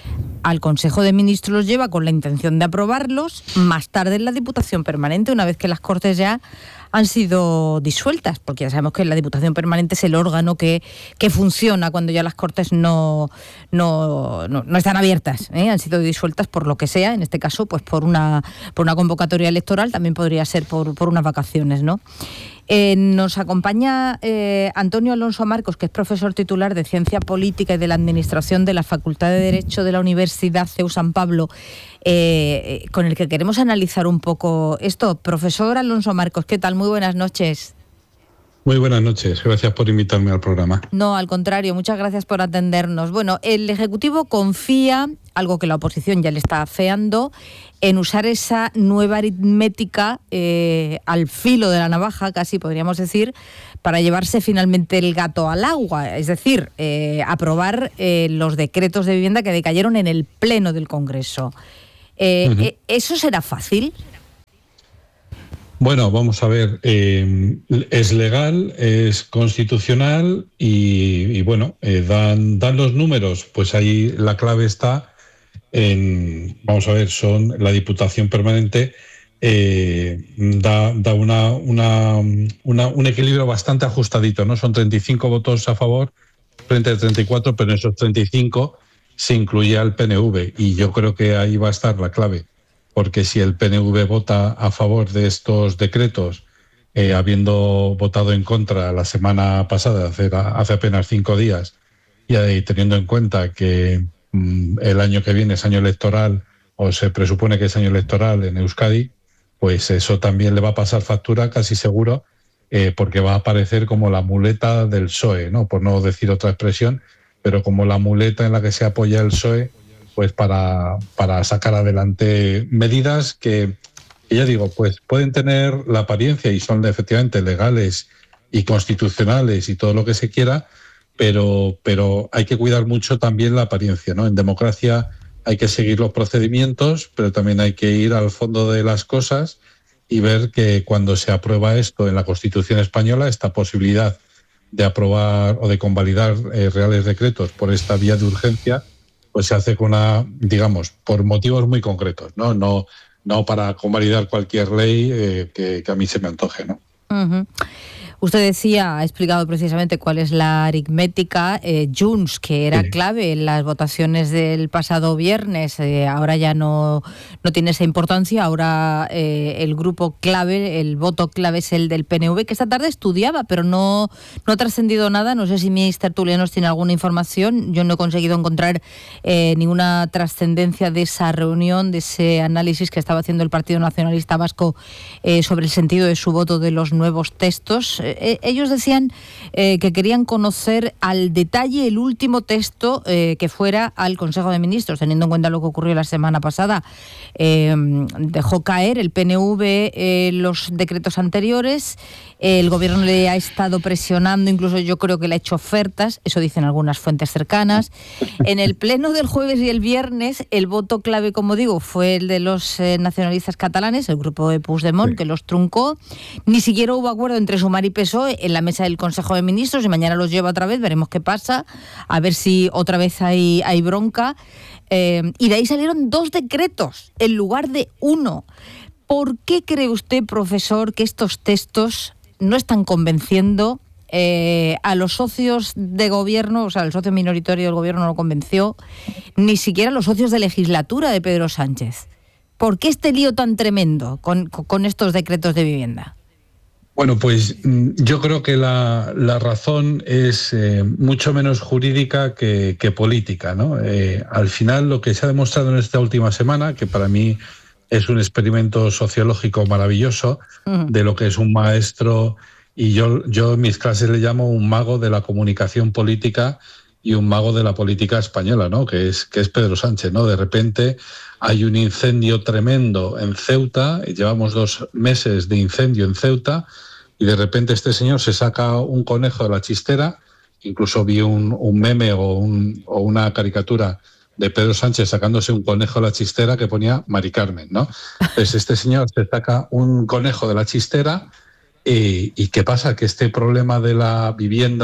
al Consejo de Ministros los lleva con la intención de aprobarlos más tarde en la Diputación Permanente, una vez que las Cortes ya han sido disueltas, porque ya sabemos que la Diputación Permanente es el órgano que, que funciona cuando ya las Cortes no, no, no, no están abiertas, ¿eh? Han sido disueltas por lo que sea, en este caso pues por una, por una convocatoria electoral, también podría ser por, por unas vacaciones, ¿no? Eh, nos acompaña eh, Antonio Alonso Marcos, que es profesor titular de Ciencia Política y de la Administración de la Facultad de Derecho de la Universidad C E U San Pablo, eh, con el que queremos analizar un poco esto. Profesor Alonso Marcos, ¿qué tal? Muy buenas noches.
Muy buenas noches, gracias por invitarme al programa.
No, al contrario, muchas gracias por atendernos. Bueno, el Ejecutivo confía, algo que la oposición ya le está afeando, en usar esa nueva aritmética eh, al filo de la navaja, casi podríamos decir, para llevarse finalmente el gato al agua, es decir, eh, aprobar eh, los decretos de vivienda que decayeron en el Pleno del Congreso. Eh, uh-huh. ¿Eso será fácil?
Bueno, vamos a ver, eh, es legal, es constitucional y, y bueno, eh, dan, dan los números, pues ahí la clave está en, vamos a ver, son la Diputación Permanente, eh, da, da una, una, una, un equilibrio bastante ajustadito, ¿no? Son treinta y cinco votos a favor frente a treinta y cuatro, pero en esos treinta y cinco se incluía el P N V y yo creo que ahí va a estar la clave. Porque si el P N V vota a favor de estos decretos, eh, habiendo votado en contra la semana pasada, hace, hace apenas cinco días, y ahí, teniendo en cuenta que mm, el año que viene es año electoral, o se presupone que es año electoral en Euskadi, pues eso también le va a pasar factura casi seguro, eh, porque va a aparecer como la muleta del P S O E, ¿no? Por no decir otra expresión, pero como la muleta en la que se apoya el P S O E, pues para, para sacar adelante medidas que, que, ya digo, pues pueden tener la apariencia y son efectivamente legales y constitucionales y todo lo que se quiera, pero, pero hay que cuidar mucho también la apariencia, ¿no? En democracia hay que seguir los procedimientos, pero también hay que ir al fondo de las cosas y ver que cuando se aprueba esto en la Constitución española, esta posibilidad de aprobar o de convalidar eh, reales decretos por esta vía de urgencia, pues se hace con una, digamos, por motivos muy concretos, ¿no? No, no para convalidar cualquier ley eh, que, que a mí se me antoje, ¿no?
Uh-huh. Usted decía, ha explicado precisamente cuál es la aritmética. Eh, Junts, que era sí. clave en las votaciones del pasado viernes, eh, ahora ya no, no tiene esa importancia. Ahora eh, el grupo clave, el voto clave es el del P N V, que esta tarde estudiaba, pero no, no ha trascendido nada. No sé si mis tertulianos tienen alguna información. Yo no he conseguido encontrar eh, ninguna trascendencia de esa reunión, de ese análisis que estaba haciendo el Partido Nacionalista Vasco eh, sobre el sentido de su voto de los nuevos textos. Eh, ellos decían eh, que querían conocer al detalle el último texto eh, que fuera al Consejo de Ministros, teniendo en cuenta lo que ocurrió la semana pasada. Eh, dejó caer el P N V eh, los decretos anteriores, eh, el Gobierno le ha estado presionando, incluso yo creo que le ha hecho ofertas, eso dicen algunas fuentes cercanas. En el pleno del jueves y el viernes, el voto clave, como digo, fue el de los eh, nacionalistas catalanes, el grupo de Puigdemont, sí. que los truncó. Ni siquiera hubo acuerdo entre Sumar y P S O E en la mesa del Consejo de Ministros y mañana los lleva otra vez, veremos qué pasa, a ver si otra vez hay, hay bronca. Eh, y de ahí salieron dos decretos en lugar de uno. ¿Por qué cree usted, profesor, que estos textos no están convenciendo eh, a los socios de gobierno? O sea, el socio minoritario del gobierno no lo convenció, ni siquiera a los socios de legislatura de Pedro Sánchez. ¿Por qué este lío tan tremendo con, con estos decretos de vivienda?
Bueno, pues yo creo que la, la razón es eh, mucho menos jurídica que, que política, ¿no? Eh, al final, lo que se ha demostrado en esta última semana, que para mí es un experimento sociológico maravilloso, uh-huh. de lo que es un maestro, y yo, yo en mis clases le llamo un mago de la comunicación política y un mago de la política española, ¿no? Que es, que es Pedro Sánchez, ¿no? De repente hay un incendio tremendo en Ceuta, y llevamos dos meses de incendio en Ceuta, y de repente este señor se saca un conejo de la chistera. Incluso vi un, un meme o, un, o una caricatura de Pedro Sánchez sacándose un conejo de la chistera que ponía Mari Carmen, ¿no? Pues este señor se saca un conejo de la chistera y, y ¿qué pasa? Que este problema de la vivienda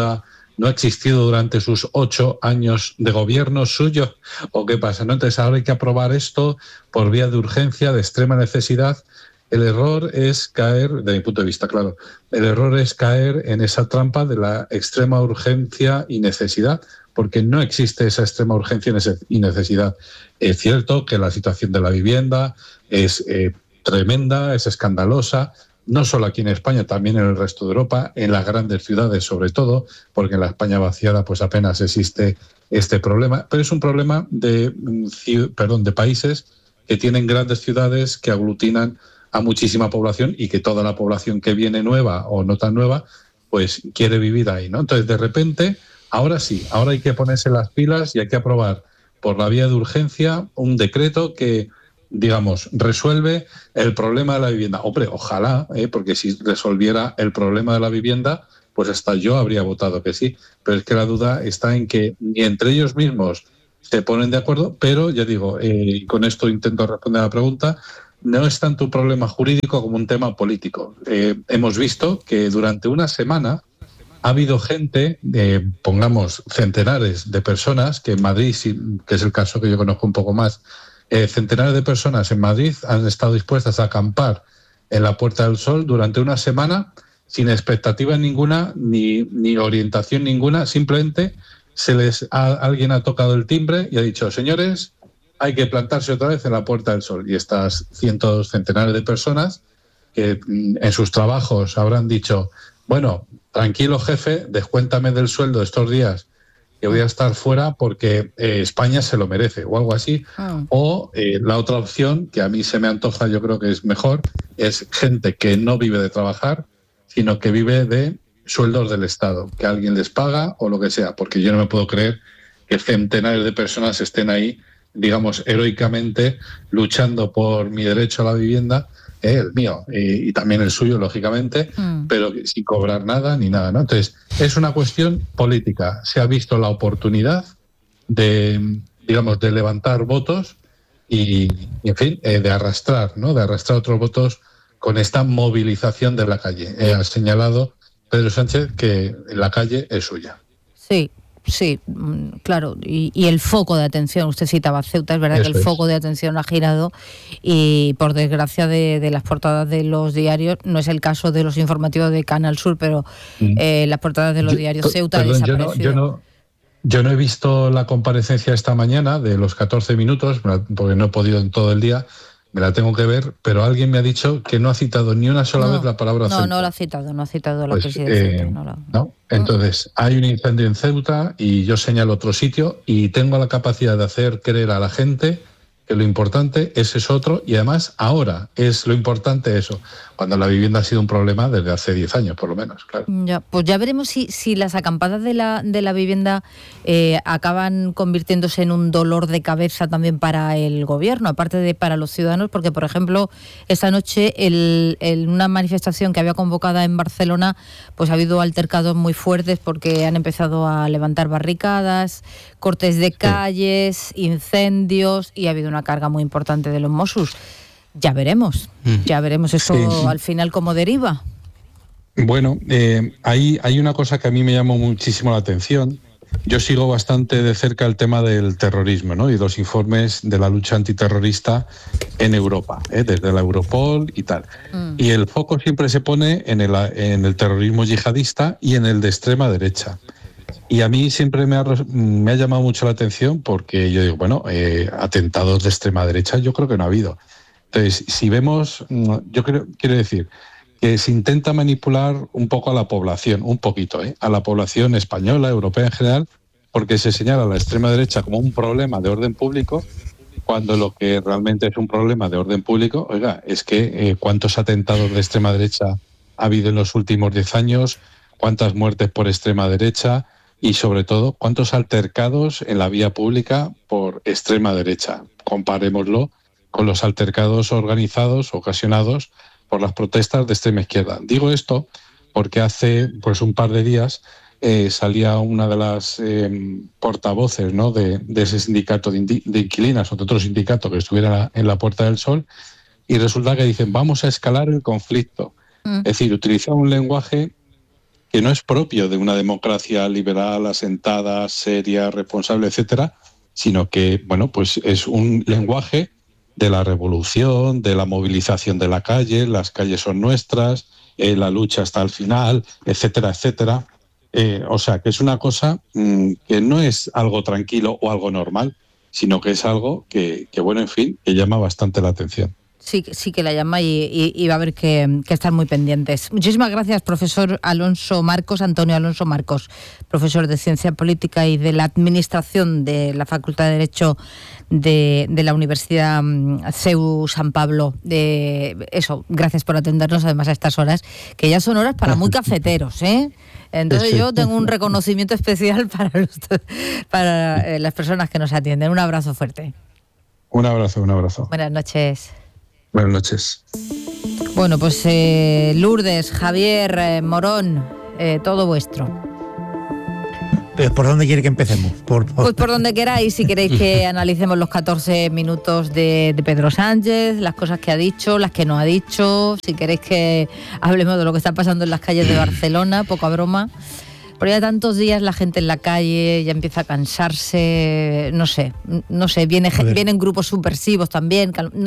no ha existido durante sus ocho años de gobierno suyo, ¿o qué pasa? ¿No? Entonces ahora hay que aprobar esto por vía de urgencia, de extrema necesidad. El error es caer, de mi punto de vista, claro, el error es caer en esa trampa de la extrema urgencia y necesidad, porque no existe esa extrema urgencia y necesidad. Es cierto que la situación de la vivienda es eh, tremenda, es escandalosa, no solo aquí en España, también en el resto de Europa, en las grandes ciudades sobre todo, porque en la España vaciada pues apenas existe este problema, pero es un problema de, perdón, de países que tienen grandes ciudades que aglutinan a muchísima población y que toda la población que viene nueva o no tan nueva pues quiere vivir ahí, ¿no? Entonces, de repente, ahora sí, ahora hay que ponerse las pilas y hay que aprobar por la vía de urgencia un decreto que, digamos, resuelve el problema de la vivienda. Hombre, ojalá, ¿eh? Porque si resolviera el problema de la vivienda, pues hasta yo habría votado que sí. Pero es que la duda está en que ni entre ellos mismos se ponen de acuerdo, pero ya digo, eh, y con esto intento responder a la pregunta, no es tanto un problema jurídico como un tema político. Eh, hemos visto que durante una semana ha habido gente, eh, pongamos centenares de personas, que en Madrid, que es el caso que yo conozco un poco más, eh, centenares de personas en Madrid han estado dispuestas a acampar en la Puerta del Sol durante una semana sin expectativa ninguna ni, ni orientación ninguna, simplemente se les ha, alguien ha tocado el timbre y ha dicho, señores, hay que plantarse otra vez en la Puerta del Sol. Y estas cientos, centenares de personas que en sus trabajos habrán dicho, bueno, tranquilo jefe, descuéntame del sueldo estos días que voy a estar fuera porque eh, España se lo merece o algo así. Oh. O eh, la otra opción, que a mí se me antoja, yo creo que es mejor, es gente que no vive de trabajar, sino que vive de sueldos del Estado, que alguien les paga o lo que sea, porque yo no me puedo creer que centenares de personas estén ahí, digamos, heroicamente luchando por mi derecho a la vivienda, eh, el mío, eh, y también el suyo, lógicamente, mm. pero sin cobrar nada ni nada, ¿no? Entonces, es una cuestión política. Se ha visto la oportunidad de, digamos, de levantar votos y, y en fin, eh, de arrastrar, ¿no? De arrastrar otros votos con esta movilización de la calle. Eh, ha señalado Pedro Sánchez que la calle es suya.
Sí. Sí, claro, y, y el foco de atención, usted citaba Ceuta, es verdad Eso que el es. foco de atención ha girado y por desgracia de, de las portadas de los diarios, no es el caso de los informativos de Canal Sur, pero mm. eh, las portadas de los yo, diarios Ceuta perdón, desaparecido.
Yo no, yo, no, yo no he visto la comparecencia esta mañana de los catorce minutos, porque no he podido en todo el día, me la tengo que ver, pero alguien me ha dicho que no ha citado ni una sola
no,
vez la palabra
no,
Ceuta.
No, no la ha citado, no ha citado la
pues,
presidencia.
Eh,
no, la...
¿no? Entonces, hay un incendio en Ceuta y yo señalo otro sitio y tengo la capacidad de hacer creer a la gente que lo importante es eso otro y además ahora es lo importante eso, cuando la vivienda ha sido un problema desde hace diez años por lo menos, claro.
Ya, pues ya veremos si, si las acampadas de la, de la vivienda eh, acaban convirtiéndose en un dolor de cabeza también para el gobierno, aparte de para los ciudadanos, porque por ejemplo esta noche en el, una manifestación que había convocada en Barcelona, pues ha habido altercados muy fuertes porque han empezado a levantar barricadas, cortes de calles, sí. incendios y ha habido una carga muy importante de los Mossos. Ya veremos, ya veremos eso sí, sí. al final cómo deriva.
Bueno, eh, hay, hay una cosa que a mí me llamó muchísimo la atención. Yo sigo bastante de cerca el tema del terrorismo, ¿no? Y los informes de la lucha antiterrorista en Europa, ¿eh? Desde la Europol y tal. Mm. Y el foco siempre se pone en el, en el terrorismo yihadista y en el de extrema derecha. Y a mí siempre me ha, me ha llamado mucho la atención porque yo digo, bueno, eh, atentados de extrema derecha yo creo que no ha habido. Entonces, si vemos, yo creo, quiero decir, que se intenta manipular un poco a la población, un poquito, ¿eh? a la población española, europea en general, porque se señala a la extrema derecha como un problema de orden público, cuando lo que realmente es un problema de orden público, oiga, es que eh, cuántos atentados de extrema derecha ha habido en los últimos diez años, cuántas muertes por extrema derecha y sobre todo cuántos altercados en la vía pública por extrema derecha. Comparémoslo con los altercados organizados, ocasionados por las protestas de extrema izquierda. Digo esto porque hace pues un par de días eh, salía una de las eh, portavoces, ¿no? de, de ese sindicato de, indi- de inquilinas o de otro sindicato que estuviera en la Puerta del Sol y resulta que dicen vamos a escalar el conflicto. Mm. Es decir, utiliza un lenguaje que no es propio de una democracia liberal, asentada, seria, responsable, etcétera, sino que, bueno, pues es un lenguaje de la revolución, de la movilización de la calle, las calles son nuestras, eh, la lucha hasta el final, etcétera, etcétera. Eh, o sea, que es una cosa mmm, que no es algo tranquilo o algo normal, sino que es algo que, que bueno, en fin, que llama bastante la atención.
Sí, sí que la llama y, y, y va a haber que, que estar muy pendientes. Muchísimas gracias, profesor Alonso Marcos, Antonio Alonso Marcos, profesor de Ciencia Política y de la Administración de la Facultad de Derecho de, de la Universidad C E U San Pablo. De eso, gracias por atendernos además a estas horas, que ya son horas para muy cafeteros, ¿eh? Entonces yo tengo un reconocimiento especial para, los, para eh, las personas que nos atienden. Un abrazo fuerte.
Un abrazo, un abrazo.
Buenas noches.
Buenas noches.
Bueno, pues eh, Lourdes, Javier, eh, Morón, eh, todo vuestro.
¿Por dónde quiere que empecemos? Por, por...
Pues por donde queráis, si queréis que analicemos los catorce minutos de, de Pedro Sánchez, las cosas que ha dicho, las que no ha dicho, si queréis que hablemos de lo que está pasando en las calles de Barcelona, poca broma. Porque ya tantos días la gente en la calle ya empieza a cansarse, no sé, no sé, viene, vienen grupos subversivos también. No,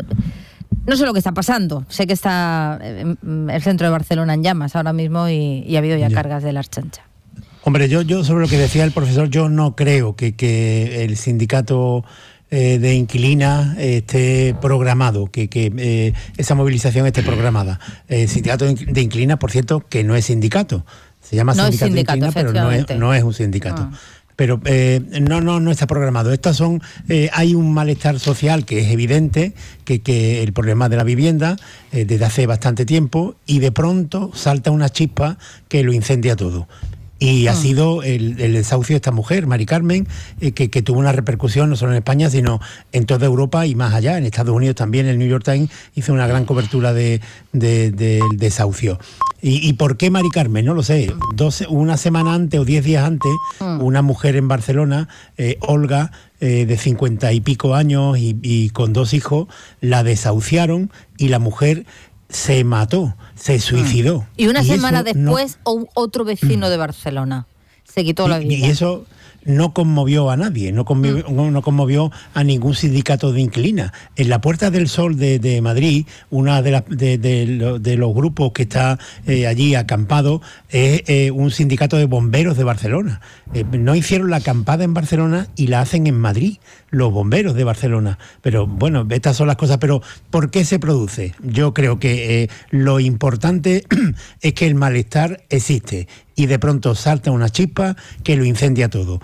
no sé lo que está pasando. Sé que está el centro de Barcelona en llamas ahora mismo y, y ha habido ya, ya cargas de la Archancha.
Hombre, yo, yo sobre lo que decía el profesor, yo no creo que, que el sindicato eh, de inquilinas esté programado, que, que eh, esa movilización esté programada. El sindicato de inquilinas, por cierto, que no es sindicato. Se llama
no
sindicato,
sindicato
de inquilinas, pero no es, no es un sindicato. Ah. Pero eh, no, no, no está programado. Estas son, eh, hay un malestar social que es evidente, que, que el problema de la vivienda eh, desde hace bastante tiempo, y de pronto salta una chispa que lo incendia todo. Y ha ah. sido el, el desahucio de esta mujer, Mari Carmen, eh, que, que tuvo una repercusión no solo en España, sino en toda Europa y más allá. En Estados Unidos también, el New York Times hizo una gran cobertura de, de, de, del desahucio. ¿Y, ¿Y por qué Mari Carmen? No lo sé. Doce, una semana antes o diez días antes, ah. una mujer en Barcelona, eh, Olga, eh, de cincuenta y pico años y, y con dos hijos, la desahuciaron y la mujer se mató, se suicidó.
Y una y semana después, no... otro vecino de Barcelona se quitó la vida.
Y eso no conmovió a nadie, no conmovió, mm. no conmovió a ningún sindicato de inquilinas. En la Puerta del Sol de, de Madrid, una de, la, de, de, de los grupos que está eh, allí acampado es eh, un sindicato de bomberos de Barcelona. Eh, no hicieron la acampada en Barcelona y la hacen en Madrid, los bomberos de Barcelona. Pero bueno, estas son las cosas. Pero ¿por qué se produce? Yo creo que eh, lo importante es que el malestar existe y de pronto salta una chispa que lo incendia todo.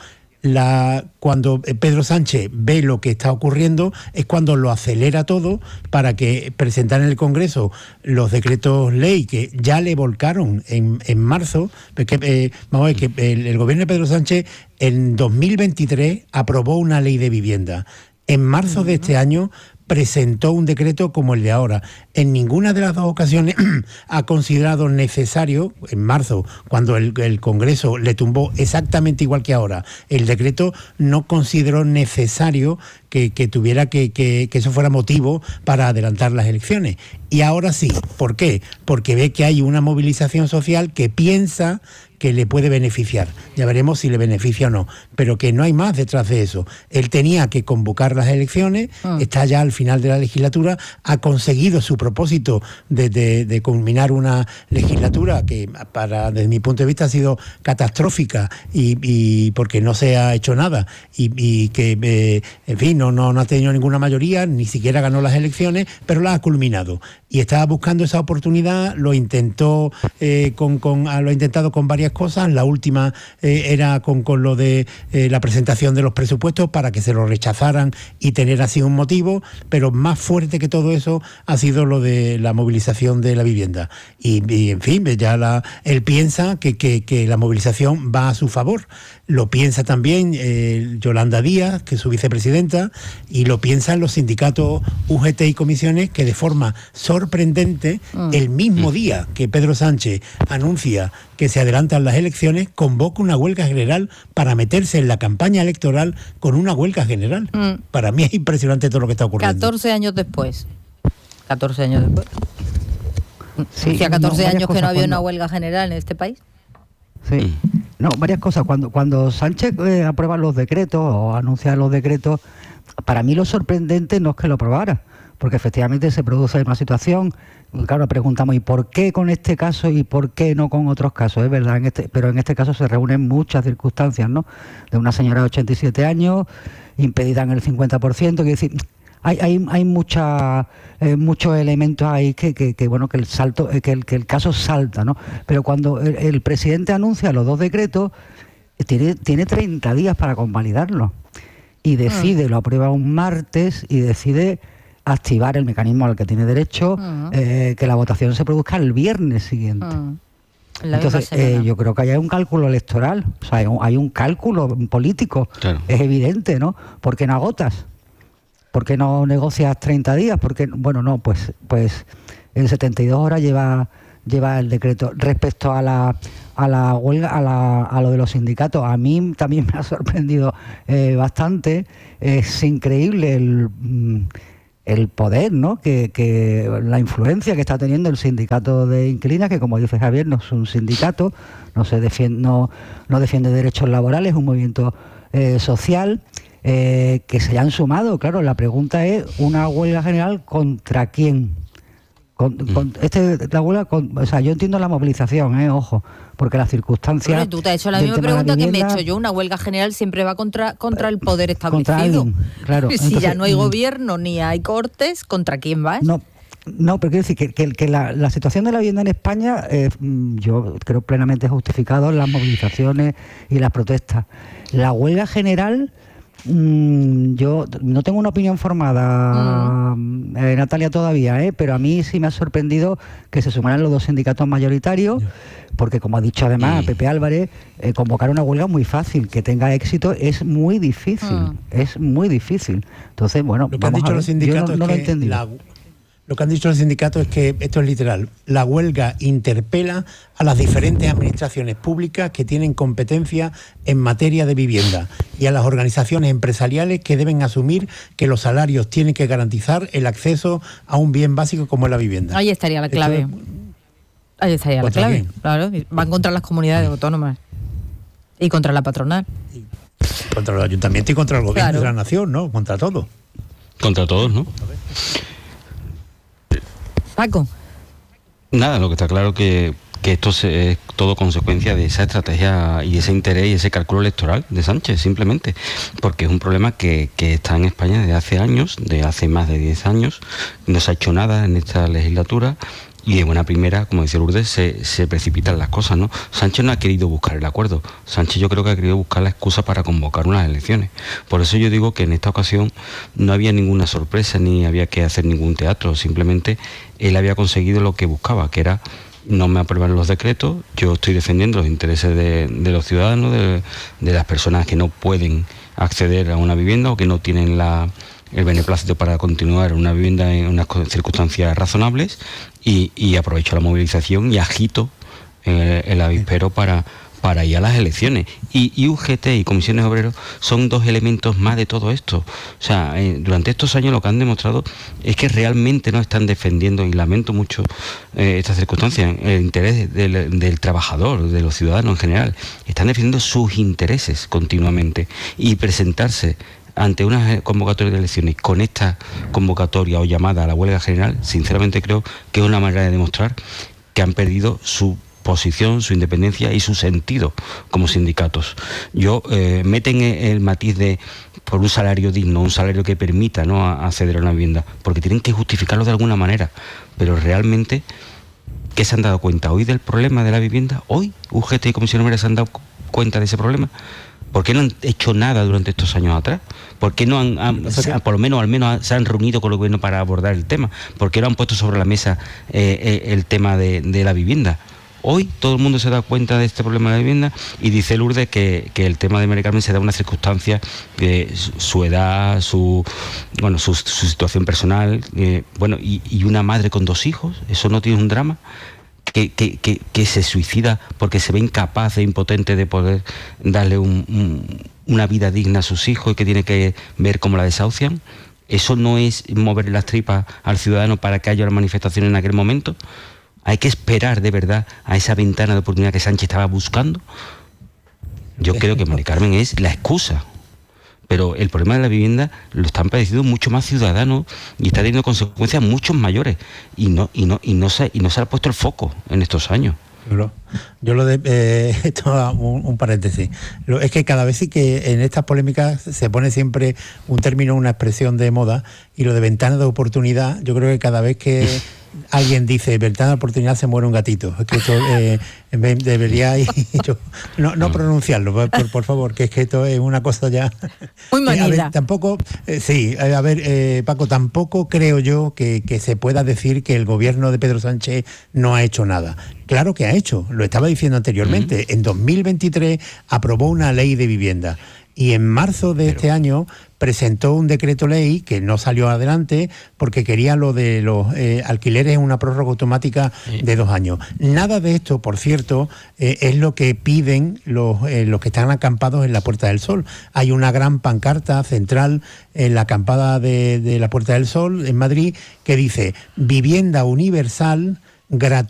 La, cuando Pedro Sánchez ve lo que está ocurriendo es cuando lo acelera todo para que presentar en el Congreso los decretos ley que ya le volcaron en, en marzo, porque eh, vamos a ver que el, el gobierno de Pedro Sánchez en dos mil veintitrés aprobó una ley de vivienda. En marzo de este año presentó un decreto como el de ahora. En ninguna de las dos ocasiones ha considerado necesario, en marzo, cuando el, el Congreso le tumbó exactamente igual que ahora, el decreto no consideró necesario que, que tuviera que, que, que eso fuera motivo para adelantar las elecciones. Y ahora sí. ¿Por qué? Porque ve que hay una movilización social que piensa que le puede beneficiar. Ya veremos si le beneficia o no, pero que no hay más detrás de eso. Él tenía que convocar las elecciones, ah. está ya al final de la legislatura, ha conseguido su propósito de, de, de culminar una legislatura que para, desde mi punto de vista, ha sido catastrófica y, y porque no se ha hecho nada y, y que, eh, en fin, no, no, no ha tenido ninguna mayoría, ni siquiera ganó las elecciones, pero las ha culminado. Y estaba buscando esa oportunidad, lo intentó eh, con, con, lo ha intentado con varias cosas. La última eh, era con, con lo de eh, la presentación de los presupuestos para que se lo rechazaran y tener así un motivo, pero más fuerte que todo eso ha sido lo de la movilización de la vivienda. Y, y en fin, ya la, él piensa que, que, que la movilización va a su favor. Lo piensa también eh, Yolanda Díaz, que es su vicepresidenta, y lo piensan los sindicatos U G T y comisiones, que de forma sorprendente, mm. el mismo día que Pedro Sánchez anuncia que se adelantan las elecciones, convoca una huelga general para meterse en la campaña electoral con una huelga general. Mm. Para mí es impresionante todo lo que está ocurriendo.
catorce años después. catorce años después. Sí, ¿hacía catorce no, años que no había cuando... una huelga general en este país?
Sí. No, varias cosas. Cuando, cuando Sánchez eh, aprueba los decretos o anuncia los decretos, para mí lo sorprendente no es que lo aprobara, porque efectivamente se produce una situación. Claro, preguntamos, ¿y por qué con este caso y por qué no con otros casos? Es verdad, en este, pero en este caso se reúnen muchas circunstancias, ¿no? De una señora de ochenta y siete años, impedida en el cincuenta por ciento, que decir, hay, hay, hay mucha, eh, muchos elementos ahí que, que, que bueno, que el salto, eh, que, el, que el caso salta, ¿no? Pero cuando el, el presidente anuncia los dos decretos, eh, tiene, tiene treinta días para convalidarlo. Y decide, lo aprueba un martes y decide activar el mecanismo al que tiene derecho, uh-huh. eh, que la votación se produzca el viernes siguiente. Uh-huh. Entonces, eh, yo creo que hay un cálculo electoral, o sea, hay un, hay un cálculo político, claro. Es evidente, ¿no? ¿Por qué no agotas? ¿Por qué no negocias treinta días? Porque, bueno, no, pues, pues en setenta y dos horas lleva, lleva el decreto. Respecto a la a la huelga, a, la, a lo de los sindicatos, a mí también me ha sorprendido eh, bastante. Es increíble el... Mm, el poder, ¿no? Que, que la influencia que está teniendo el sindicato de inquilinas, que como dice Javier, no es un sindicato, no se defiende, no, no defiende derechos laborales, es un movimiento eh, social, eh, que se hayan sumado. Claro, la pregunta es, ¿una huelga general contra quién? Con, con este, la huelga, con, o sea, yo entiendo la movilización, eh, ojo, porque las circunstancias...
Bueno, tú te has hecho la misma pregunta que me he hecho yo. Una huelga general siempre va contra contra el poder establecido.
Alguien, claro.
Si entonces, ya no hay gobierno ni hay cortes, ¿contra quién vas?
No, no, pero quiero decir que, que, que la, la situación de la vivienda en España, eh, yo creo plenamente justificado en las movilizaciones y las protestas. La huelga general... Mm, yo no tengo una opinión formada, mm. eh, Natalia, todavía, ¿eh? Pero a mí sí me ha sorprendido que se sumaran los dos sindicatos mayoritarios, porque como ha dicho además mm. Pepe Álvarez, eh, convocar una huelga es muy fácil, que tenga éxito es muy difícil, mm. es muy difícil. Entonces, bueno,
lo que han dicho los sindicatos
no, no
es que la, lo que han dicho los sindicatos es que, esto es literal, la huelga interpela a las diferentes administraciones públicas que tienen competencia en materia de vivienda y a las organizaciones empresariales que deben asumir que los salarios tienen que garantizar el acceso a un bien básico como es la vivienda.
Ahí estaría la clave. Esto, Ahí estaría la clave, bien. Claro. Van contra las comunidades autónomas y contra la patronal.
Y contra el ayuntamiento y contra el gobierno, claro, de la nación, ¿no? Contra todo.
Contra todos, ¿no?
Paco.
Nada, lo que está claro que, que esto se, es todo consecuencia de esa estrategia y ese interés y ese cálculo electoral de Sánchez, simplemente, porque es un problema que, que está en España desde hace años, de hace más de diez años, no se ha hecho nada en esta legislatura. Y de buena primera, como dice Lourdes, se, se precipitan las cosas, ¿no? Sánchez no ha querido buscar el acuerdo. Sánchez yo creo que ha querido buscar la excusa para convocar unas elecciones. Por eso yo digo que en esta ocasión no había ninguna sorpresa ni había que hacer ningún teatro. Simplemente él había conseguido lo que buscaba, que era: no me aprueban los decretos, yo estoy defendiendo los intereses de, de los ciudadanos, de, de las personas que no pueden acceder a una vivienda o que no tienen la... el beneplácito para continuar una vivienda en unas circunstancias razonables, y, y aprovecho la movilización y agito eh, el avispero para, para ir a las elecciones. Y, y U G T y Comisiones Obreros son dos elementos más de todo esto. O sea, eh, durante estos años lo que han demostrado es que realmente no están defendiendo, y lamento mucho eh, estas circunstancias, el interés del, del trabajador, de los ciudadanos en general. Están defendiendo sus intereses continuamente, y presentarse ante una convocatoria de elecciones con esta convocatoria o llamada a la huelga general, sinceramente creo que es una manera de demostrar que han perdido su posición, su independencia y su sentido como sindicatos. Yo eh, meten el matiz de por un salario digno, un salario que permita, ¿no?, acceder a una vivienda, porque tienen que justificarlo de alguna manera, pero realmente, ¿qué se han dado cuenta hoy del problema de la vivienda? Hoy U G T y Comisión Obrera se han dado cuenta de ese problema. ¿Por qué no han hecho nada durante estos años atrás? ¿Por qué no han, han por lo menos, al menos se han reunido con el gobierno para abordar el tema? ¿Por qué no han puesto sobre la mesa eh, eh, el tema de, de la vivienda? Hoy todo el mundo se da cuenta de este problema de la vivienda, y dice Lourdes que, que el tema de Mari Carmen se da una circunstancia de su edad, su bueno su, su situación personal, eh, bueno y, y una madre con dos hijos, ¿eso no tiene un drama? Que, que, que, que se suicida porque se ve incapaz e impotente de poder darle un, un, una vida digna a sus hijos, y que tiene que ver cómo la desahucian. ¿Eso no es mover las tripas al ciudadano para que haya una manifestación en aquel momento? Hay que esperar de verdad a esa ventana de oportunidad que Sánchez estaba buscando. Yo creo que Mari Carmen es la excusa. Pero el problema de la vivienda lo están padeciendo mucho más ciudadanos y está teniendo consecuencias mucho mayores. Y no, y no, y no se, y no se ha puesto el foco en estos años.
Yo lo de eh, esto un, un paréntesis. Lo, es que cada vez sí que en estas polémicas se pone siempre un término, una expresión de moda, y lo de ventana de oportunidad, yo creo que cada vez que alguien dice ventana de oportunidad se muere un gatito. Es que esto eh, debería yo, no, no pronunciarlo, por, por favor, que es que esto es una cosa ya
muy manida.
Eh, a ver, tampoco, eh, sí, a ver, eh, Paco, tampoco creo yo que, que se pueda decir que el gobierno de Pedro Sánchez no ha hecho nada. Claro que ha hecho, lo estaba diciendo anteriormente. Uh-huh. En dos mil veintitrés aprobó una ley de vivienda y en marzo de Pero... este año presentó un decreto ley que no salió adelante porque quería lo de los eh, alquileres en una prórroga automática sí. de dos años. Nada de esto, por cierto, eh, es lo que piden los, eh, los que están acampados en la Puerta del Sol. Hay una gran pancarta central en la acampada de, de la Puerta del Sol en Madrid que dice vivienda universal gratuita